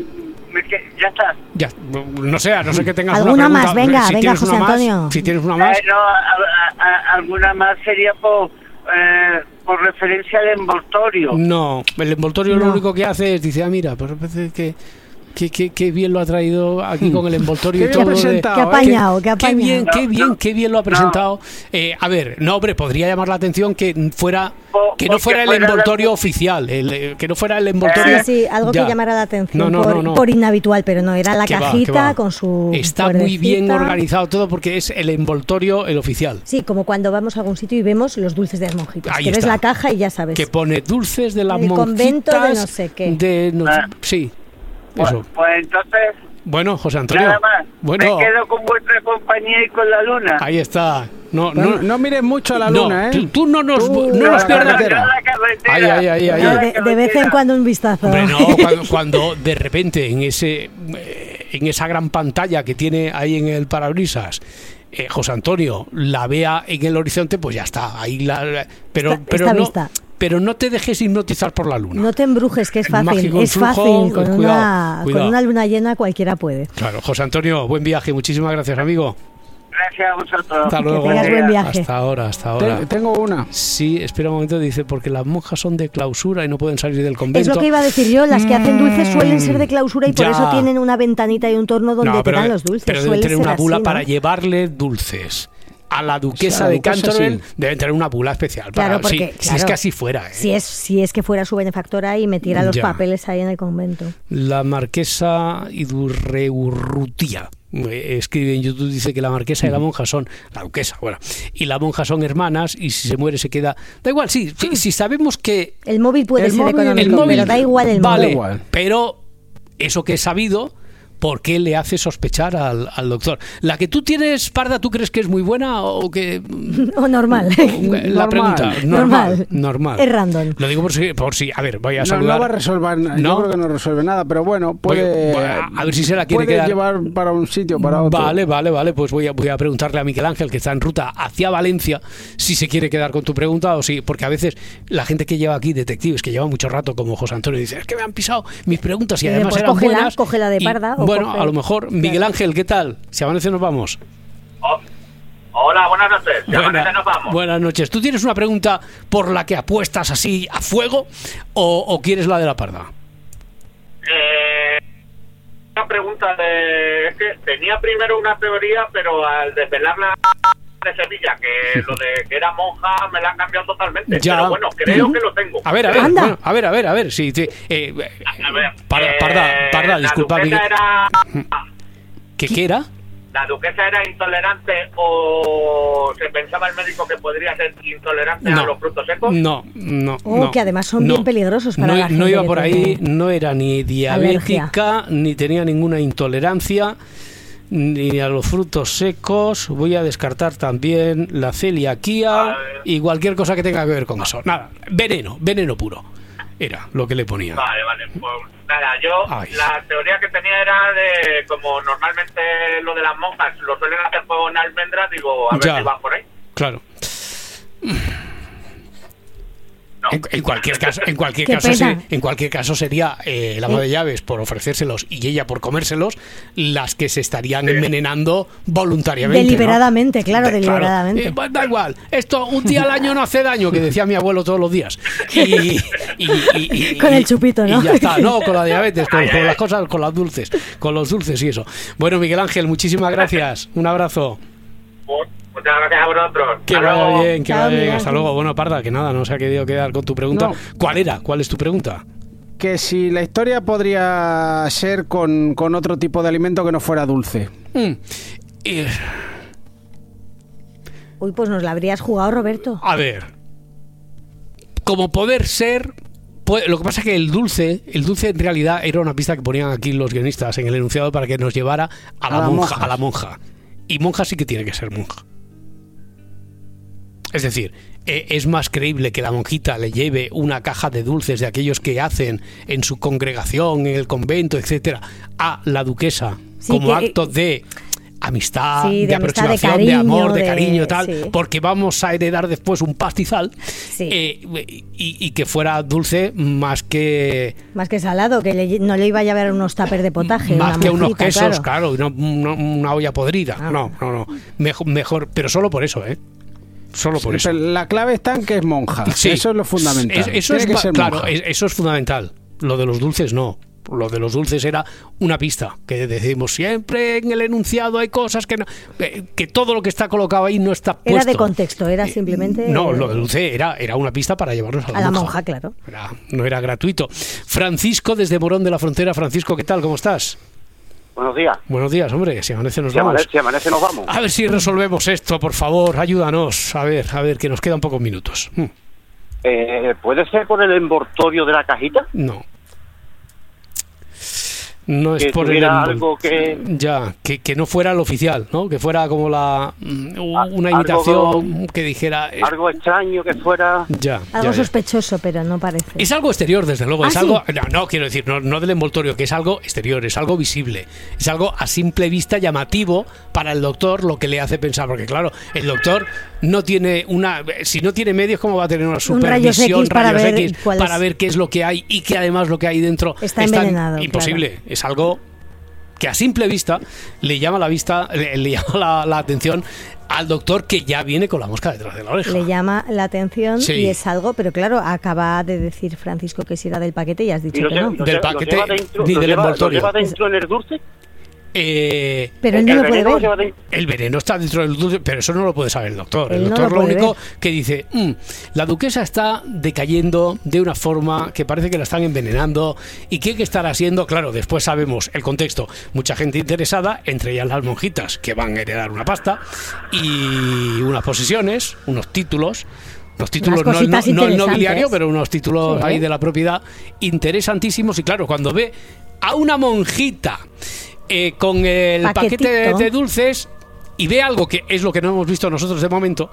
ya está. Ya, no sé que tengas ¿Alguna una más? pregunta. Venga, José Antonio. Si tienes una más. Alguna más sería por referencia al envoltorio. No, el envoltorio lo único que hace es, dice, mira, pues parece que bien lo ha traído aquí con el envoltorio y todo. Qué apañado, Qué bien lo ha presentado. A ver, no, hombre, podría llamar la atención que no fuera el envoltorio oficial, que no fuera el envoltorio. Sí, algo que llamara la atención por inhabitual, pero no, era la cajita con su Está cuerdecita. muy bien organizado todo porque es el envoltorio el oficial. Sí, como cuando vamos a algún sitio y vemos los dulces de las monjitas. Ahí que está. ves la caja y ya sabes. Que pone dulces de las el monjitas. Convento de no sé qué. Sí. Eso. Pues entonces... Bueno, José Antonio. Nada más. Bueno, me quedo con vuestra compañía y con la luna. Ahí está. No mires mucho a la luna, ¿eh? Tú no nos pierdas. Ahí. De vez en cuando un vistazo. Hombre, no, cuando de repente en esa gran pantalla que tiene ahí en el parabrisas, José Antonio la vea en el horizonte, pues ya está. Ahí pero no te dejes hipnotizar por la luna. No te embrujes, que es fácil. Mágico es flujo, fácil. cuidado. Con una luna llena cualquiera puede. Claro, José Antonio, buen viaje. Muchísimas gracias, amigo. Gracias a vosotros. Hasta luego. Que tengas buen viaje. Hasta ahora. Tengo una. Sí, espera un momento, dice, porque las monjas son de clausura y no pueden salir del convento. Es lo que iba a decir yo, las que hacen dulces suelen ser de clausura y por eso tienen una ventanita y un torno donde te dan los dulces. Pero deben tener una bula para llevarle dulces. A la duquesa de Canterbury deben tener una bula especial. Claro, porque, si es que así fuera. Si es que fuera su benefactora y metiera los papeles ahí en el convento. La marquesa Idurreurrutia escribe en YouTube, dice que la marquesa y la monja son la duquesa, y la monja son hermanas y si se muere se queda. Da igual, si sabemos que el móvil puede ser económico, pero da igual el móvil. Vale, pero eso que es sabido. ¿Por qué le hace sospechar al doctor? ¿La que tú tienes, Parda, tú crees que es muy buena o que...? O normal. La pregunta, normal. Es random. Lo digo por si a ver, voy a saludar. No va a resolver nada, yo creo que no resuelve nada, pero bueno, puede... a ver si se la quiere quedar. Llevar para un sitio, para otro. Vale, pues voy a preguntarle a Miguel Ángel, que está en ruta hacia Valencia, si se quiere quedar con tu pregunta o si... Porque a veces la gente que lleva aquí, detectives, que lleva mucho rato, como José Antonio, dice, es que me han pisado mis preguntas y además eran buenas. Cógela de Parda. Bueno, a lo mejor, Miguel Ángel, ¿qué tal? Si amanece nos vamos. Hola, buenas noches. Si amanece nos vamos. Buenas noches. ¿Tú tienes una pregunta por la que apuestas así a fuego o quieres la de la Parda? Una pregunta es que tenía primero una teoría, pero al desvelarla de Sevilla, que lo de que era monja me la han cambiado totalmente. Ya. Pero bueno, creo que lo tengo. A ver. Sí, Parda, disculpa. ¿Qué era? ¿La duquesa era intolerante o se pensaba el médico que podría ser intolerante a los frutos secos? No. Que además son bien peligrosos para la gente. No iba por ahí, no era ni diabética, ni tenía ninguna intolerancia, ni a los frutos secos. Voy a descartar también la celiaquía y cualquier cosa que tenga que ver con eso. Nada, veneno puro. Era lo que le ponía. Vale, pues nada, la teoría que tenía era de, como normalmente lo de las monjas lo suelen hacer con almendras, digo, a ver si van por ahí. Claro. No. En cualquier caso sería el ama de llaves por ofrecérselos y ella por comérselos las que se estarían envenenando voluntariamente. Deliberadamente, ¿no? Claro, deliberadamente. Pues da igual, esto un día al año no hace daño, que decía mi abuelo todos los días. Y con el chupito, ¿no? Y ya está, no, con la diabetes, con las cosas, con los dulces y eso. Bueno, Miguel Ángel, muchísimas gracias. Un abrazo. Muchas gracias a vosotros. Que vaya bien, que vaya bien. Hasta luego. Bueno, Parda, que nada, no se ha querido quedar con tu pregunta. No. ¿Cuál es tu pregunta? Que si la historia podría ser con otro tipo de alimento que no fuera dulce. Uy, pues nos la habrías jugado, Roberto. A ver, como poder ser... Lo que pasa es que el dulce en realidad era una pista que ponían aquí los guionistas en el enunciado para que nos llevara a la monja. Y monja sí que tiene que ser monja. Es decir, es más creíble que la monjita le lleve una caja de dulces de aquellos que hacen en su congregación, en el convento, etcétera, a la duquesa, sí, como acto de amistad, sí, de amistad, aproximación, de, cariño, de amor, de cariño, tal, sí. porque vamos a heredar después un pastizal, sí. Y que fuera dulce más que salado, que no le iba a llevar unos tuppers de potaje, más una que mojita, unos quesos, claro, una olla podrida. No. Mejor, pero solo por eso, Solo por eso. La clave está en que es monja. Sí. Eso es lo fundamental. Eso es claro, eso es fundamental. Lo de los dulces no. Lo de los dulces era una pista, que decimos siempre en el enunciado hay cosas que no, que todo lo que está colocado ahí no está puesto. Era de contexto, era simplemente... No, lo de dulce era una pista para llevarnos a la monja, claro. No era gratuito. Francisco, desde Morón de la Frontera. Francisco, ¿qué tal? ¿Cómo estás? Buenos días. Buenos días, hombre. Si amanece nos vamos. Si amanece nos vamos. A ver si resolvemos esto, por favor, ayúdanos. A ver, que nos quedan pocos minutos. ¿Puede ser por el envoltorio de la cajita? No. No es por algo que... Ya, que no fuera el oficial, ¿no? Que fuera como una imitación que dijera... Algo extraño que fuera... Algo sospechoso, pero no parece. Es algo exterior, desde luego. Es ¿sí? algo... No, quiero decir, no del envoltorio, que es algo exterior, es algo visible. Es algo a simple vista llamativo para el doctor, lo que le hace pensar. Porque claro, el doctor no tiene si no tiene medios, ¿cómo va a tener una supervisión, rayos X para ver qué es lo que hay y que además lo que hay dentro está envenenado? Imposible. Claro. Es algo que a simple vista le llama la atención al doctor, que ya viene con la mosca detrás de la oreja. Le llama la atención, sí. Y es algo, pero claro, acaba de decir Francisco que si era del paquete y has dicho que no. Del paquete ni del envoltorio. ¿Lo lleva dentro en el dulce? Pero él no lo puede ver. El veneno está dentro del dulce, pero eso no lo puede saber el doctor. El doctor lo único que dice, la duquesa está decayendo de una forma que parece que la están envenenando y que hay que estar haciendo. Claro, después sabemos el contexto. Mucha gente interesada, entre ellas las monjitas, que van a heredar una pasta y unas posesiones, unos títulos no inmobiliario, pero unos títulos ahí de la propiedad interesantísimos. Y claro, cuando ve a una monjita con el paquete de dulces y ve algo que es lo que no hemos visto nosotros de momento,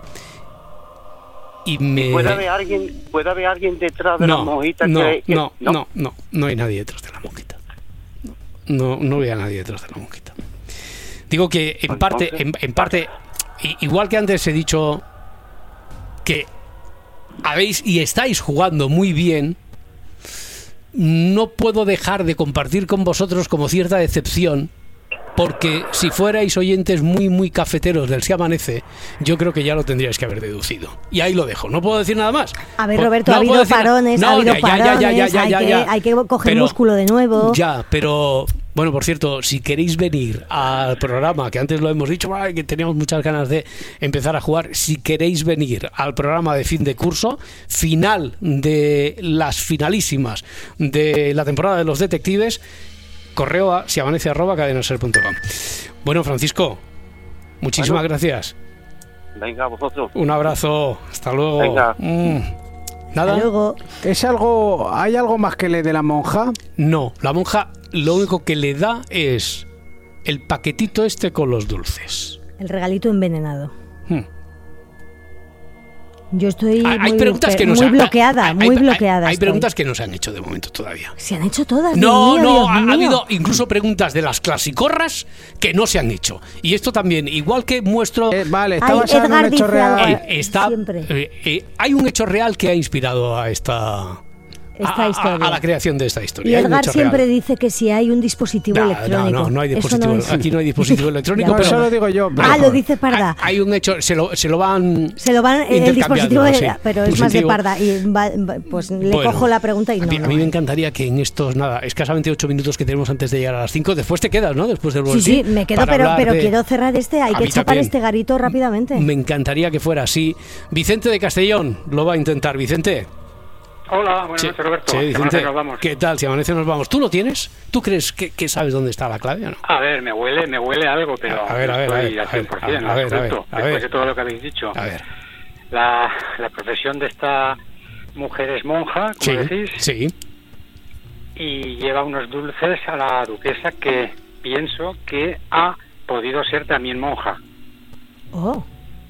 ¿Puede haber alguien detrás de la monjita? No hay nadie detrás de la monjita. No ve a nadie detrás de la monjita. Digo que en parte, igual que antes he dicho que habéis y estáis jugando muy bien, no puedo dejar de compartir con vosotros como cierta decepción, porque si fuerais oyentes muy, muy cafeteros del Se Amanece, yo creo que ya lo tendríais que haber deducido. Y ahí lo dejo, no puedo decir nada más. A ver, Roberto, ha habido parones, hay que coger músculo de nuevo. Ya, pero... Bueno, por cierto, si queréis venir al programa, que antes lo hemos dicho, que teníamos muchas ganas de empezar a jugar, si queréis venir al programa de fin de curso, final de las finalísimas de la temporada de los detectives, correo a siamanece@cadenaser.com. Bueno, Francisco, muchísimas gracias. Venga, a vosotros. Un abrazo, hasta luego. Venga. ¿Nada? Hasta luego. ¿Hay algo más que le dé la monja? No, la monja lo único que le da es el paquetito con los dulces. El regalito envenenado. Yo estoy hay muy, preguntas que muy bloqueada, muy bloqueada. Hay preguntas que no se han hecho de momento todavía. ¿Se han hecho todas? Ha habido incluso preguntas de las clasicorras que no se han hecho. Y esto también, igual que muestro... está basado en un hecho real. Hay un hecho real que ha inspirado a esta historia. A la creación de esta historia. Y Edgar siempre dice que si hay un dispositivo electrónico. No hay dispositivo. Aquí no hay dispositivo electrónico. Pero eso lo digo yo. Lo dice Parda. Hay un hecho, se lo van el dispositivo, pero es más de Parda. Y pues le cojo la pregunta y no. A mí me encantaría que en estos, escasamente 8 minutos que tenemos antes de llegar a las 5, después te quedas, ¿no? Después del boletín. Sí, me quedo, pero quiero cerrar hay que chapar este garito rápidamente. Me encantaría que fuera así. Vicente de Castellón lo va a intentar. Vicente. Hola, buenas noches, Roberto. Sí, Vicente, nos vamos. ¿Qué tal? Si amanece nos vamos. ¿Tú lo tienes? ¿Tú crees que sabes dónde está la clave o no? A ver, me huele algo, pero a ver, después de todo lo que habéis dicho. A ver. La profesión de esta mujer es monja, como decís. Sí. Y lleva unos dulces a la duquesa que pienso que ha podido ser también monja. Oh.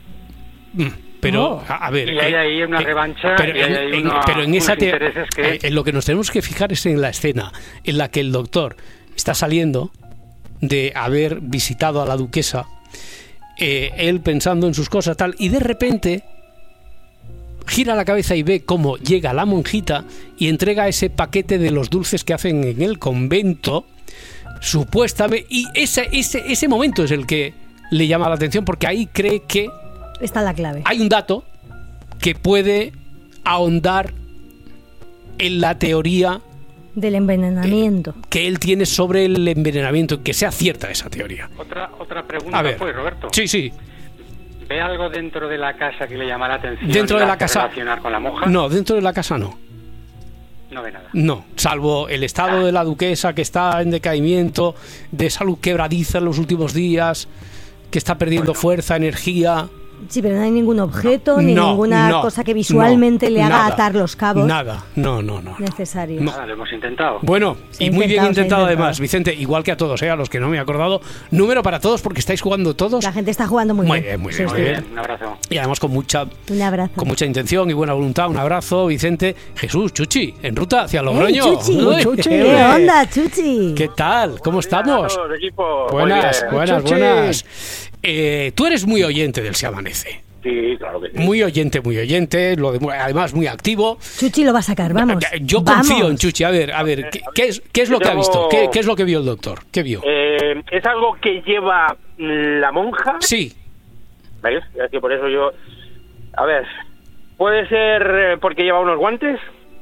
Pero, a ver... Y hay ahí una revancha, pero en esa en lo que nos tenemos que fijar es en la escena en la que el doctor está saliendo de haber visitado a la duquesa, él pensando en sus cosas tal, y de repente gira la cabeza y ve cómo llega la monjita y entrega ese paquete de los dulces que hacen en el convento, supuestamente, y ese momento es el que le llama la atención, porque ahí cree que está la clave. Hay un dato que puede ahondar en la teoría del envenenamiento que él tiene sobre el envenenamiento, que sea cierta esa teoría. Otra pregunta, pues, Roberto. Sí. ¿Ve algo dentro de la casa que le llama la atención? ¿Dentro de la casa? ¿Relacionar con la monja? No, dentro de la casa no. No ve nada. No, salvo el estado de la duquesa, que está en decaimiento, de salud quebradiza en los últimos días, que está perdiendo fuerza, energía. Sí, pero no hay ningún objeto ni ninguna cosa que visualmente le haga atar los cabos. Nada, no. Necesario. Nada, lo hemos intentado. Bueno, y muy bien intentado además, Vicente, igual que a todos, a los que no me he acordado. Número para todos, porque estáis jugando todos. La gente está jugando muy bien. Muy bien. Un abrazo. Y además con mucha intención y buena voluntad. Un abrazo, Vicente. Jesús, Chuchi, en ruta hacia Logroño. Chuchi. ¿Qué onda, Chuchi? ¿Qué tal? ¿Cómo estamos? Buenas, equipo. Buenas. Tú eres muy oyente del Se Amanece. Sí, claro que sí. Muy oyente, además muy activo. Chuchi lo va a sacar, vamos. Yo confío en Chuchi. A ver, ¿qué es lo que ha visto? ¿Qué es lo que vio el doctor? ¿Qué vio? ¿Es algo que lleva la monja? Sí. ¿Ves? Es que por eso yo... A ver, ¿puede ser porque lleva unos guantes?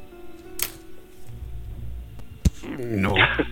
No.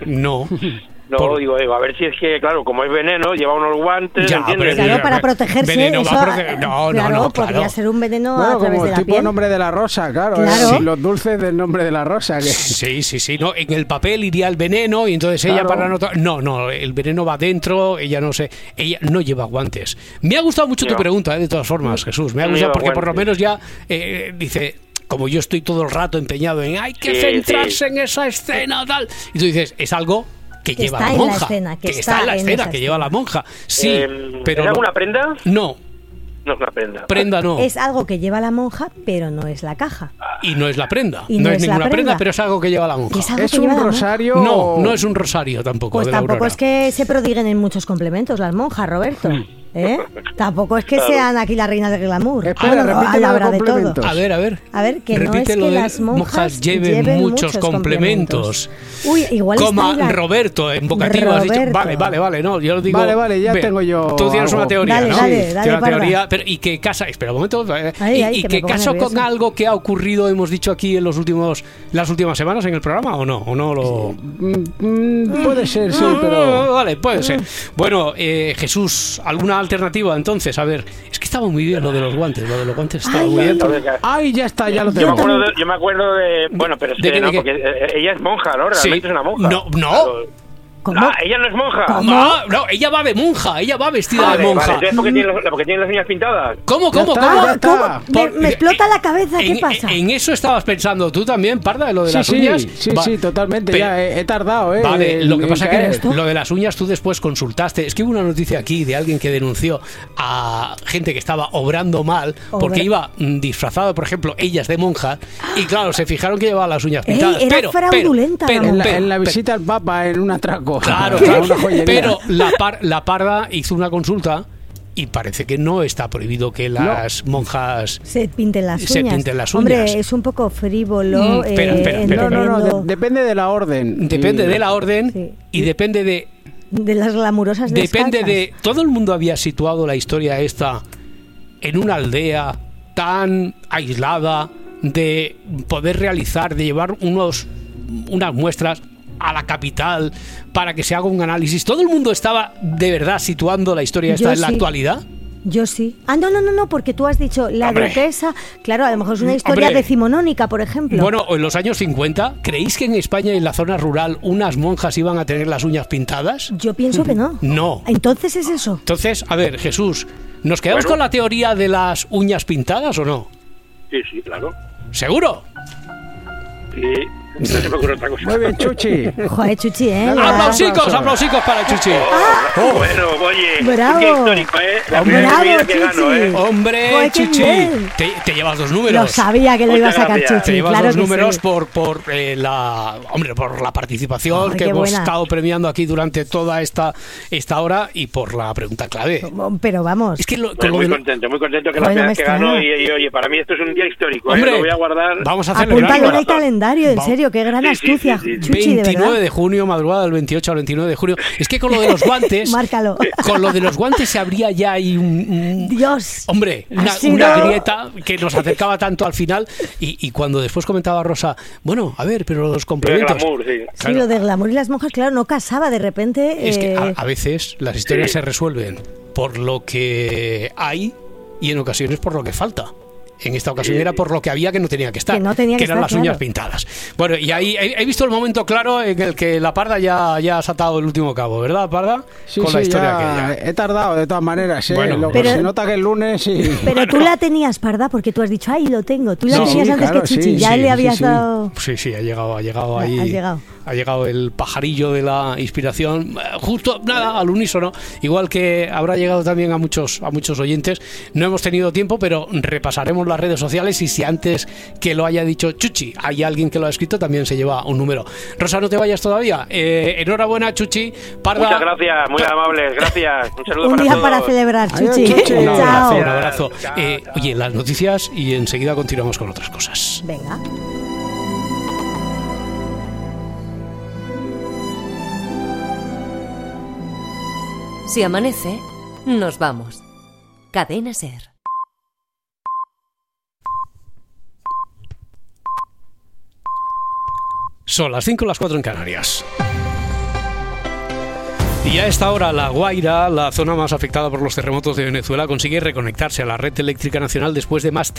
No, digo, a ver si es que, claro, como es veneno, lleva unos guantes, ¿entiendes? Claro, para protegerse. Veneno eso, no, podría ser un veneno bueno, a través como de la tipo piel. Nombre de la rosa, claro. Los dulces del Nombre de la rosa. Que... Sí. No, en el papel iría el veneno y entonces ella para anotar... No, el veneno va dentro, ella no lleva guantes. Me ha gustado mucho tu pregunta, de todas formas, Jesús. Me ha gustado porque por lo menos ya dice... Como yo estoy todo el rato empeñado en hay que centrarse en esa escena, tal. Y tú dices, es algo... que lleva la monja, que está en la escena, que lleva la monja. Sí, pero ¿es alguna prenda? No. No es una prenda. Prenda no. Es algo que lleva la monja, pero no es la caja. Y no es la prenda. No es ninguna prenda, pero es algo que lleva la monja. ¿Es un rosario? No es un rosario tampoco. Pues tampoco es que se prodiguen en muchos complementos las monjas, Roberto. Tampoco es que sean aquí las reinas del glamour. Espera, repítelo de complementos. A ver, que no es que las monjas lleven muchos complementos. Uy, igual coma Roberto, en vocativo has dicho. Vale, no, yo lo digo. Vale, ya tengo yo. Tú tienes una teoría, ¿no? Dale, una teoría, pero y que casa, espera un momento, y que caso con algo que ha ocurrido, hemos dicho aquí en las últimas semanas en el programa, ¿o no? ¿O no lo...? Puede ser, sí, pero... Vale, puede ser. Bueno, Jesús, ¿alguna alternativa entonces? A ver, es que estaba muy bien lo de los guantes estaba muy bien. Ay, ya está, ya lo tengo. Yo me acuerdo de... Bueno, pero es que no, porque ella es monja, ¿no? Realmente es una monja. No. ¿Cómo? Ella no es monja. No, ella va de monja, ella va vestida de monja. ¿Es porque tiene las uñas pintadas? ¿Cómo? Me explota la cabeza, ¿qué pasa? En eso estabas pensando tú también, Parda, de lo de las uñas. Sí, totalmente, ya he tardado. Vale, lo que pasa es que lo de las uñas tú después consultaste. Es que hubo una noticia aquí de alguien que denunció a gente que estaba obrando mal porque iba disfrazado, por ejemplo, ellas de monja, y claro, se fijaron que llevaba las uñas pintadas. Era fraudulenta. En la visita al Papa, en un atraco. Claro, pero la Parda hizo una consulta y parece que no está prohibido que las monjas se pinten las uñas. Hombre, es un poco frívolo. No, depende de la orden. Depende de la orden y depende de las glamurosas descalzas. Depende de... Todo el mundo había situado la historia esta en una aldea tan aislada, de poder realizar, de llevar unas muestras a la capital para que se haga un análisis. ¿Todo el mundo estaba de verdad situando la historia esta en la actualidad? Yo sí. No, porque tú has dicho la duquesa. Claro, a lo mejor es una historia decimonónica, por ejemplo. Bueno, en los años 50, ¿creéis que en España, en la zona rural, unas monjas iban a tener las uñas pintadas? Yo pienso que no. No. Entonces es eso. Entonces, a ver, Jesús, ¿nos quedamos con la teoría de las uñas pintadas o no? Sí, claro. ¿Seguro? Sí. No se me ocurre otra cosa. Muy bien, Chuchi. Joder, Chuchi, ¿eh? Aplausicos para Chuchi. Bueno, oye, bravo. qué histórico, ¿eh? La Bravo, primera vida que Chuchi. gano, ¿eh? Hombre, Joder, qué Chuchi, bien. te llevas 2 números. Lo sabía que lo iba a sacar Chuchi. Te llevas claro 2 que números sí. por la participación Ay, que qué hemos buena. estado premiando aquí durante toda esta hora y por la pregunta clave. Pero vamos. Es que muy contento que la primera vez que gano y oye, para mí esto es un día histórico, Hombre, lo voy a guardar. Vamos a hacerlo. Apúntalo en el calendario, en serio, qué gran astucia, Chuchi, de verdad. 29 de junio, madrugada del 28 al 29 de junio. Es que con lo de los guantes... Márcalo. Con lo de los guantes se abría ya ahí un Dios. Hombre, una grieta que nos acercaba tanto al final y cuando después comentaba Rosa, bueno, a ver, pero los complementos... Glamour, sí. Sí, lo de glamour y las monjas, claro, no casaba de repente. Es que a veces las historias se resuelven por lo que hay y en ocasiones por lo que falta. En esta ocasión era por lo que había que no tenía que estar, que eran las uñas pintadas. Bueno, y ahí he visto el momento claro en el que la Parda ya ha saltado el último cabo, ¿verdad, Parda? Sí, con la historia aquella. He tardado de todas maneras, ¿eh? Bueno, pero se nota que el lunes... Pero tú la tenías, Parda, porque tú has dicho, ¡ay, lo tengo! Tú la tenías antes que Chuchi, ya le habías dado... Sí, ha llegado ahí. Ha llegado el pajarillo de la inspiración, justo al unísono, igual que habrá llegado también a muchos oyentes. No hemos tenido tiempo, pero repasaremos las redes sociales y si antes que lo haya dicho Chuchi hay alguien que lo ha escrito, también se lleva un número. Rosa, no te vayas todavía. Enhorabuena, Chuchi. Parda. Muchas gracias, muy amables, gracias. Un saludo un para día todos. para celebrar, Chuchi. Un Chao. abrazo. Oye, las noticias y enseguida continuamos con otras cosas. Venga. Si amanece, nos vamos. Cadena SER. Son las 5, las 4 en Canarias. Y a esta hora La Guaira, la zona más afectada por los terremotos de Venezuela, consigue reconectarse a la red eléctrica nacional después de más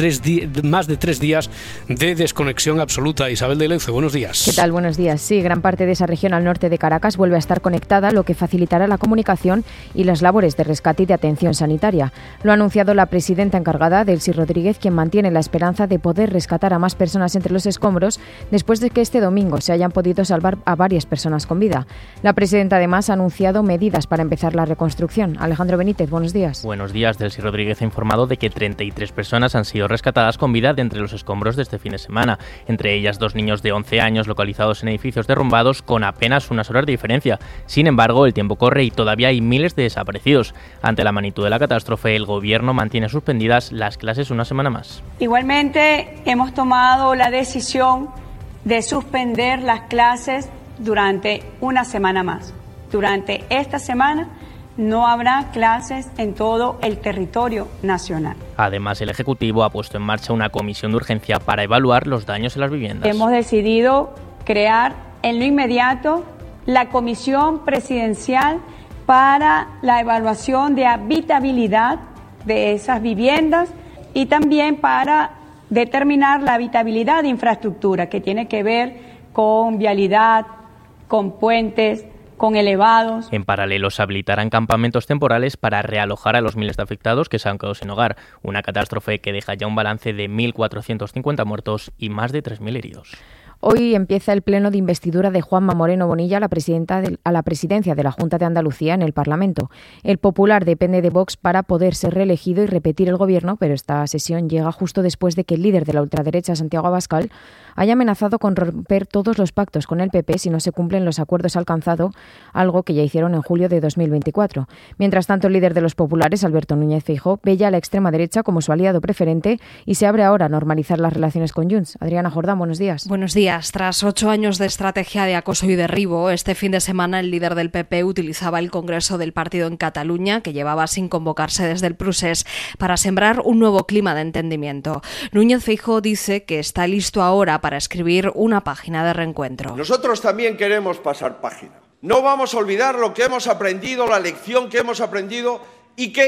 de 3 días de desconexión absoluta. Isabel de Leuce, buenos días. ¿Qué tal? Buenos días. Sí, gran parte de esa región al norte de Caracas vuelve a estar conectada, lo que facilitará la comunicación y las labores de rescate y de atención sanitaria. Lo ha anunciado la presidenta encargada, Delcy Rodríguez, quien mantiene la esperanza de poder rescatar a más personas entre los escombros después de que este domingo se hayan podido salvar a varias personas con vida. La presidenta además ha anunciado medidas para empezar la reconstrucción. Alejandro Benítez, buenos días. Buenos días. Delcy Rodríguez ha informado de que 33 personas han sido rescatadas con vida de entre los escombros de este fin de semana, entre ellas 2 niños de 11 años localizados en edificios derrumbados con apenas unas horas de diferencia. Sin embargo, el tiempo corre y todavía hay miles de desaparecidos. Ante la magnitud de la catástrofe, el gobierno mantiene suspendidas las clases una semana más. Igualmente, hemos tomado la decisión de suspender las clases durante una semana más. Durante esta semana no habrá clases en todo el territorio nacional. Además, el Ejecutivo ha puesto en marcha una comisión de urgencia para evaluar los daños en las viviendas. Hemos decidido crear en lo inmediato la Comisión Presidencial para la evaluación de habitabilidad de esas viviendas y también para determinar la habitabilidad de infraestructura que tiene que ver con vialidad, con puentes, con elevados. En paralelo, se habilitarán campamentos temporales para realojar a los miles de afectados que se han quedado sin hogar. Una catástrofe que deja ya un balance de 1.450 muertos y más de 3.000 heridos. Hoy empieza el pleno de investidura de Juanma Moreno Bonilla a la presidencia de la Junta de Andalucía en el Parlamento. El Popular depende de Vox para poder ser reelegido y repetir el gobierno, pero esta sesión llega justo después de que el líder de la ultraderecha, Santiago Abascal, haya amenazado con romper todos los pactos con el PP si no se cumplen los acuerdos alcanzados, algo que ya hicieron en julio de 2024. Mientras tanto, el líder de los populares, Alberto Núñez Feijóo, ve ya a la extrema derecha como su aliado preferente y se abre ahora a normalizar las relaciones con Junts. Adriana Jordán, buenos días. Buenos días. Tras 8 años de estrategia de acoso y derribo, este fin de semana el líder del PP utilizaba el Congreso del partido en Cataluña, que llevaba sin convocarse desde el procés, para sembrar un nuevo clima de entendimiento. Núñez Feijóo dice que está listo ahora para escribir una página de reencuentro. Nosotros también queremos pasar página. No vamos a olvidar lo que hemos aprendido, la lección que hemos aprendido y que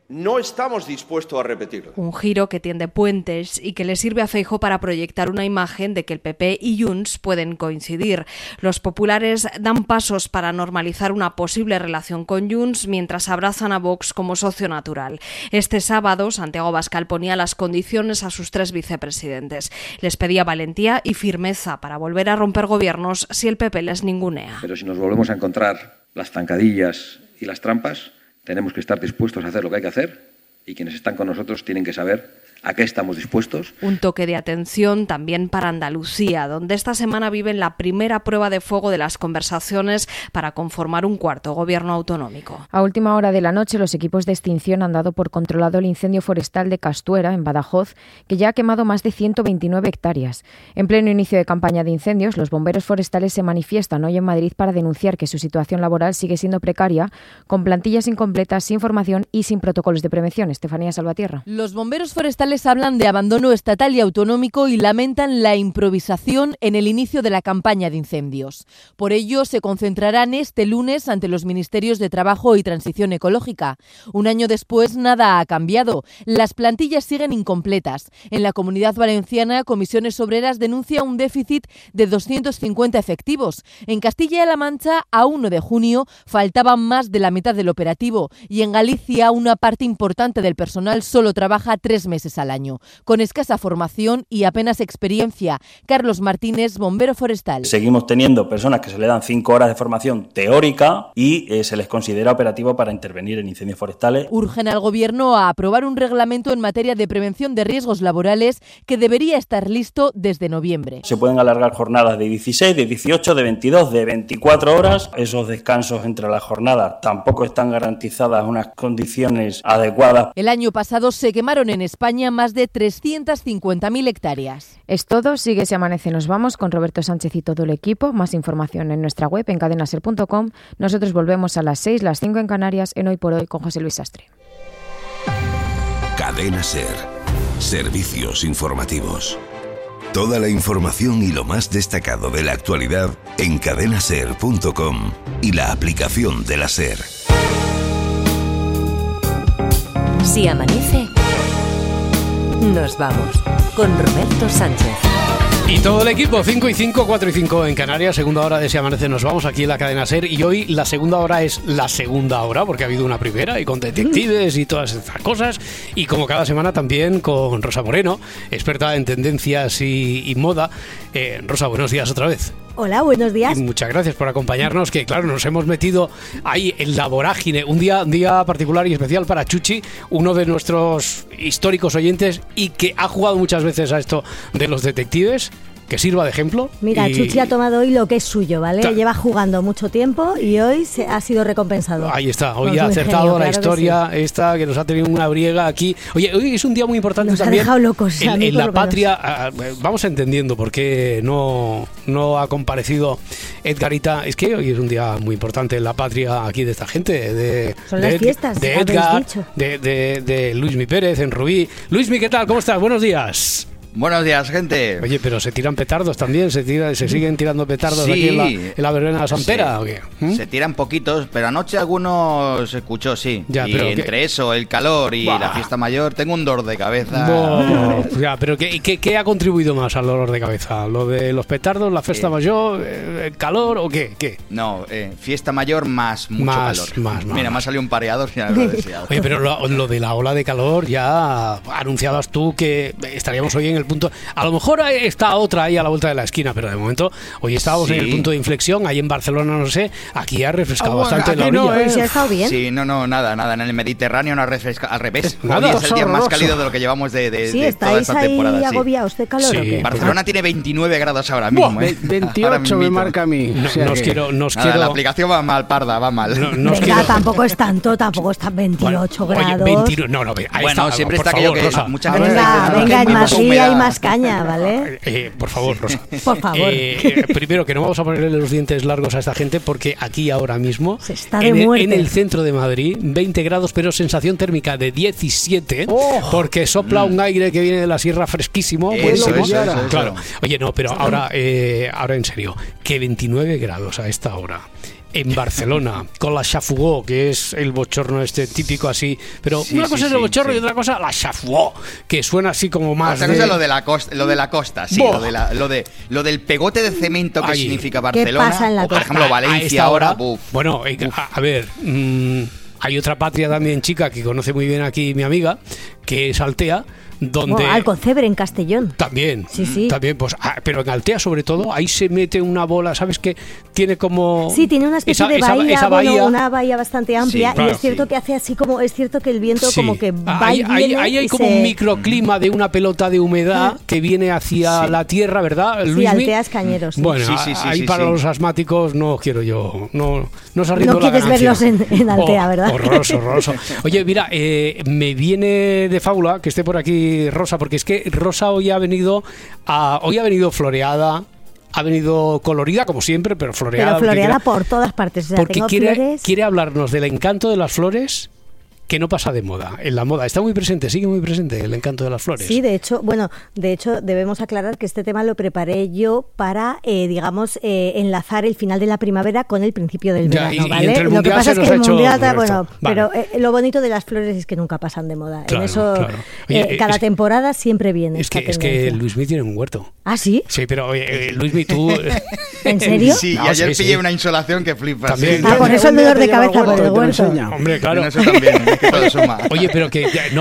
no estamos dispuestos a repetirlo. Un giro que tiende puentes y que le sirve a Feijóo para proyectar una imagen de que el PP y Junts pueden coincidir. Los populares dan pasos para normalizar una posible relación con Junts mientras abrazan a Vox como socio natural. Este sábado, Santiago Abascal ponía las condiciones a sus 3 vicepresidentes. Les pedía valentía y firmeza para volver a romper gobiernos si el PP les ningunea. Pero si nos volvemos a encontrar las zancadillas y las trampas, tenemos que estar dispuestos a hacer lo que hay que hacer y quienes están con nosotros tienen que saber a qué estamos dispuestos. Un toque de atención también para Andalucía, donde esta semana viven la primera prueba de fuego de las conversaciones para conformar un cuarto gobierno autonómico. A última hora de la noche, los equipos de extinción han dado por controlado el incendio forestal de Castuera, en Badajoz, que ya ha quemado más de 129 hectáreas. En pleno inicio de campaña de incendios, los bomberos forestales se manifiestan hoy en Madrid para denunciar que su situación laboral sigue siendo precaria, con plantillas incompletas, sin formación y sin protocolos de prevención. Estefanía Salvatierra. Los bomberos forestales hablan de abandono estatal y autonómico y lamentan la improvisación en el inicio de la campaña de incendios. Por ello, se concentrarán este lunes ante los Ministerios de Trabajo y Transición Ecológica. Un año después, nada ha cambiado. Las plantillas siguen incompletas. En la Comunidad Valenciana, Comisiones Obreras denuncia un déficit de 250 efectivos. En Castilla-La Mancha, a 1 de junio, faltaban más de la mitad del operativo. Y en Galicia, una parte importante del personal solo trabaja 3 meses al año, con escasa formación y apenas experiencia. Carlos Martínez, bombero forestal. Seguimos teniendo personas que se le dan 5 horas de formación teórica y se les considera operativo para intervenir en incendios forestales. Urgen al Gobierno a aprobar un reglamento en materia de prevención de riesgos laborales que debería estar listo desde noviembre. Se pueden alargar jornadas de 16, de 18, de 22, de 24 horas. Esos descansos entre las jornadas tampoco están garantizadas unas condiciones adecuadas. El año pasado se quemaron en España más de 350.000 hectáreas. Es todo, sigue Si Amanece Nos Vamos con Roberto Sánchez y todo el equipo. Más información en nuestra web en cadenaser.com. Nosotros volvemos a las 6, las 5 en Canarias, en Hoy por Hoy con José Luis Sastre. Cadena Ser. Servicios informativos. Toda la información y lo más destacado de la actualidad en cadenaser.com y la aplicación de la Ser. Si amanece, nos vamos con Roberto Sánchez. Y todo el equipo, 5 y 5, 4 y 5 en Canarias, segunda hora de Si Amanece Nos Vamos aquí en la cadena SER. Y hoy la segunda hora es la segunda hora, porque ha habido una primera y con detectives y todas estas cosas. Y como cada semana también con Rosa Moreno, experta en tendencias y moda. Rosa, buenos días otra vez. Hola, buenos días. Y muchas gracias por acompañarnos, que claro, nos hemos metido ahí en la vorágine. Un día particular y especial para Chuchi, uno de nuestros históricos oyentes y que ha jugado muchas veces a esto de los detectives. Que sirva de ejemplo. Mira, Chuchi ha tomado hoy lo que es suyo, ¿vale? Lleva jugando mucho tiempo y hoy ha sido recompensado. Ahí está, hoy ha acertado la historia esta que nos ha tenido una briega aquí. Oye, hoy es un día muy importante también. Nos ha dejado locos. En la patria, vamos entendiendo por qué no ha comparecido Edgarita. Es que hoy es un día muy importante en la patria aquí de esta gente. Son las fiestas, de Edgar, de Luismi Pérez en Rubí. Luismi, ¿qué tal? ¿Cómo estás? Buenos días. Buenos días, gente. Oye, pero se tiran petardos también, se siguen tirando petardos aquí en la verbena de la Sampera, ¿o qué? Se tiran poquitos, pero anoche algunos se escuchó, sí. Ya, y entre eso, el calor y la fiesta mayor, tengo un dolor de cabeza. Ya, pero ¿qué ha contribuido más al dolor de cabeza? ¿Lo de los petardos, la fiesta mayor, el calor o qué? No, fiesta mayor más mucho calor. Mira, me ha salido un pareador y ya lo he deseado. Oye, pero lo de la ola de calor, ya anunciabas tú que estaríamos hoy en el punto. A lo mejor está otra ahí a la vuelta de la esquina, pero de momento hoy estábamos en el punto de inflexión. Ahí en Barcelona, no sé, aquí ha refrescado bastante la orilla. ¿Sí ha estado bien? Sí, nada. En el Mediterráneo no ha refrescado, al revés. Hoy es el día más cálido de lo que llevamos de toda esta temporada. ¿Sí estáis ahí agobiados de calor o qué? Barcelona tiene 29 grados ahora mismo. 28 me marca a mí. La aplicación va mal, parda, va mal. Venga, tampoco es tanto, tampoco están 28 grados. Oye, 29, bueno, siempre está aquello que mucha gente venga, en Madrid hay más caña, ¿vale? Por favor, Rosa. Por favor. Primero, que no vamos a ponerle los dientes largos a esta gente, porque aquí ahora mismo, se está de muerte. En el centro de Madrid, 20 grados, pero sensación térmica de 17, porque sopla un aire que viene de la sierra fresquísimo. Eso. Claro. Oye, no, pero ahora en serio, que 29 grados a esta hora. en Barcelona, con la chafugó, que es el bochorno típico así, pero una cosa es el bochorno y otra cosa la chafugó, que suena así como más otra cosa lo de la costa, sí, lo del pegote de cemento que significa Barcelona, ¿qué pasa en la o por ejemplo Valencia ahora. Bueno, a ver, hay otra patria también chica que conoce muy bien aquí mi amiga, que es Altea, donde Alcocebre en Castellón. También, sí. También, pues, pero en Altea sobre todo, ahí se mete una bola, ¿sabes qué? Tiene como... Sí, tiene una especie de bahía, esa bahía, una bahía bastante amplia, sí, claro, y es cierto que hace así como, es cierto que el viento como que va y viene. Ahí hay como un microclima de una pelota de humedad que viene hacia la tierra, ¿verdad, Luismi? Sí, Alteas Cañeros. Bueno, ahí para los asmáticos no quiero yo, no se arriendo la quieres ganancia. verlos en Altea, ¿verdad? Horroroso. Oye, mira, me viene de fábula que esté por aquí Rosa, porque es que Rosa hoy ha venido floreada, ha venido colorida como siempre, pero floreada. Pero floreada por todas partes. O sea, porque quiere hablarnos del encanto de las flores, que no pasa de moda. En la moda está muy presente, sigue muy presente el encanto de las flores. Sí, de hecho debemos aclarar que este tema lo preparé yo para, enlazar el final de la primavera con el principio del verano, ¿vale? Lo que pasa es que el mundial pero lo bonito de las flores es que nunca pasan de moda. Claro, en eso, claro. Oye, cada temporada siempre viene. Es que Luismi tiene un huerto. ¿Ah, sí? Sí, pero Luismi, tú... ¿En serio? Sí, y ayer pillé una insolación que flipas. También, por eso el dolor de cabeza por el huerto. Hombre, claro. Eso también. Que todo suma. Oye, pero que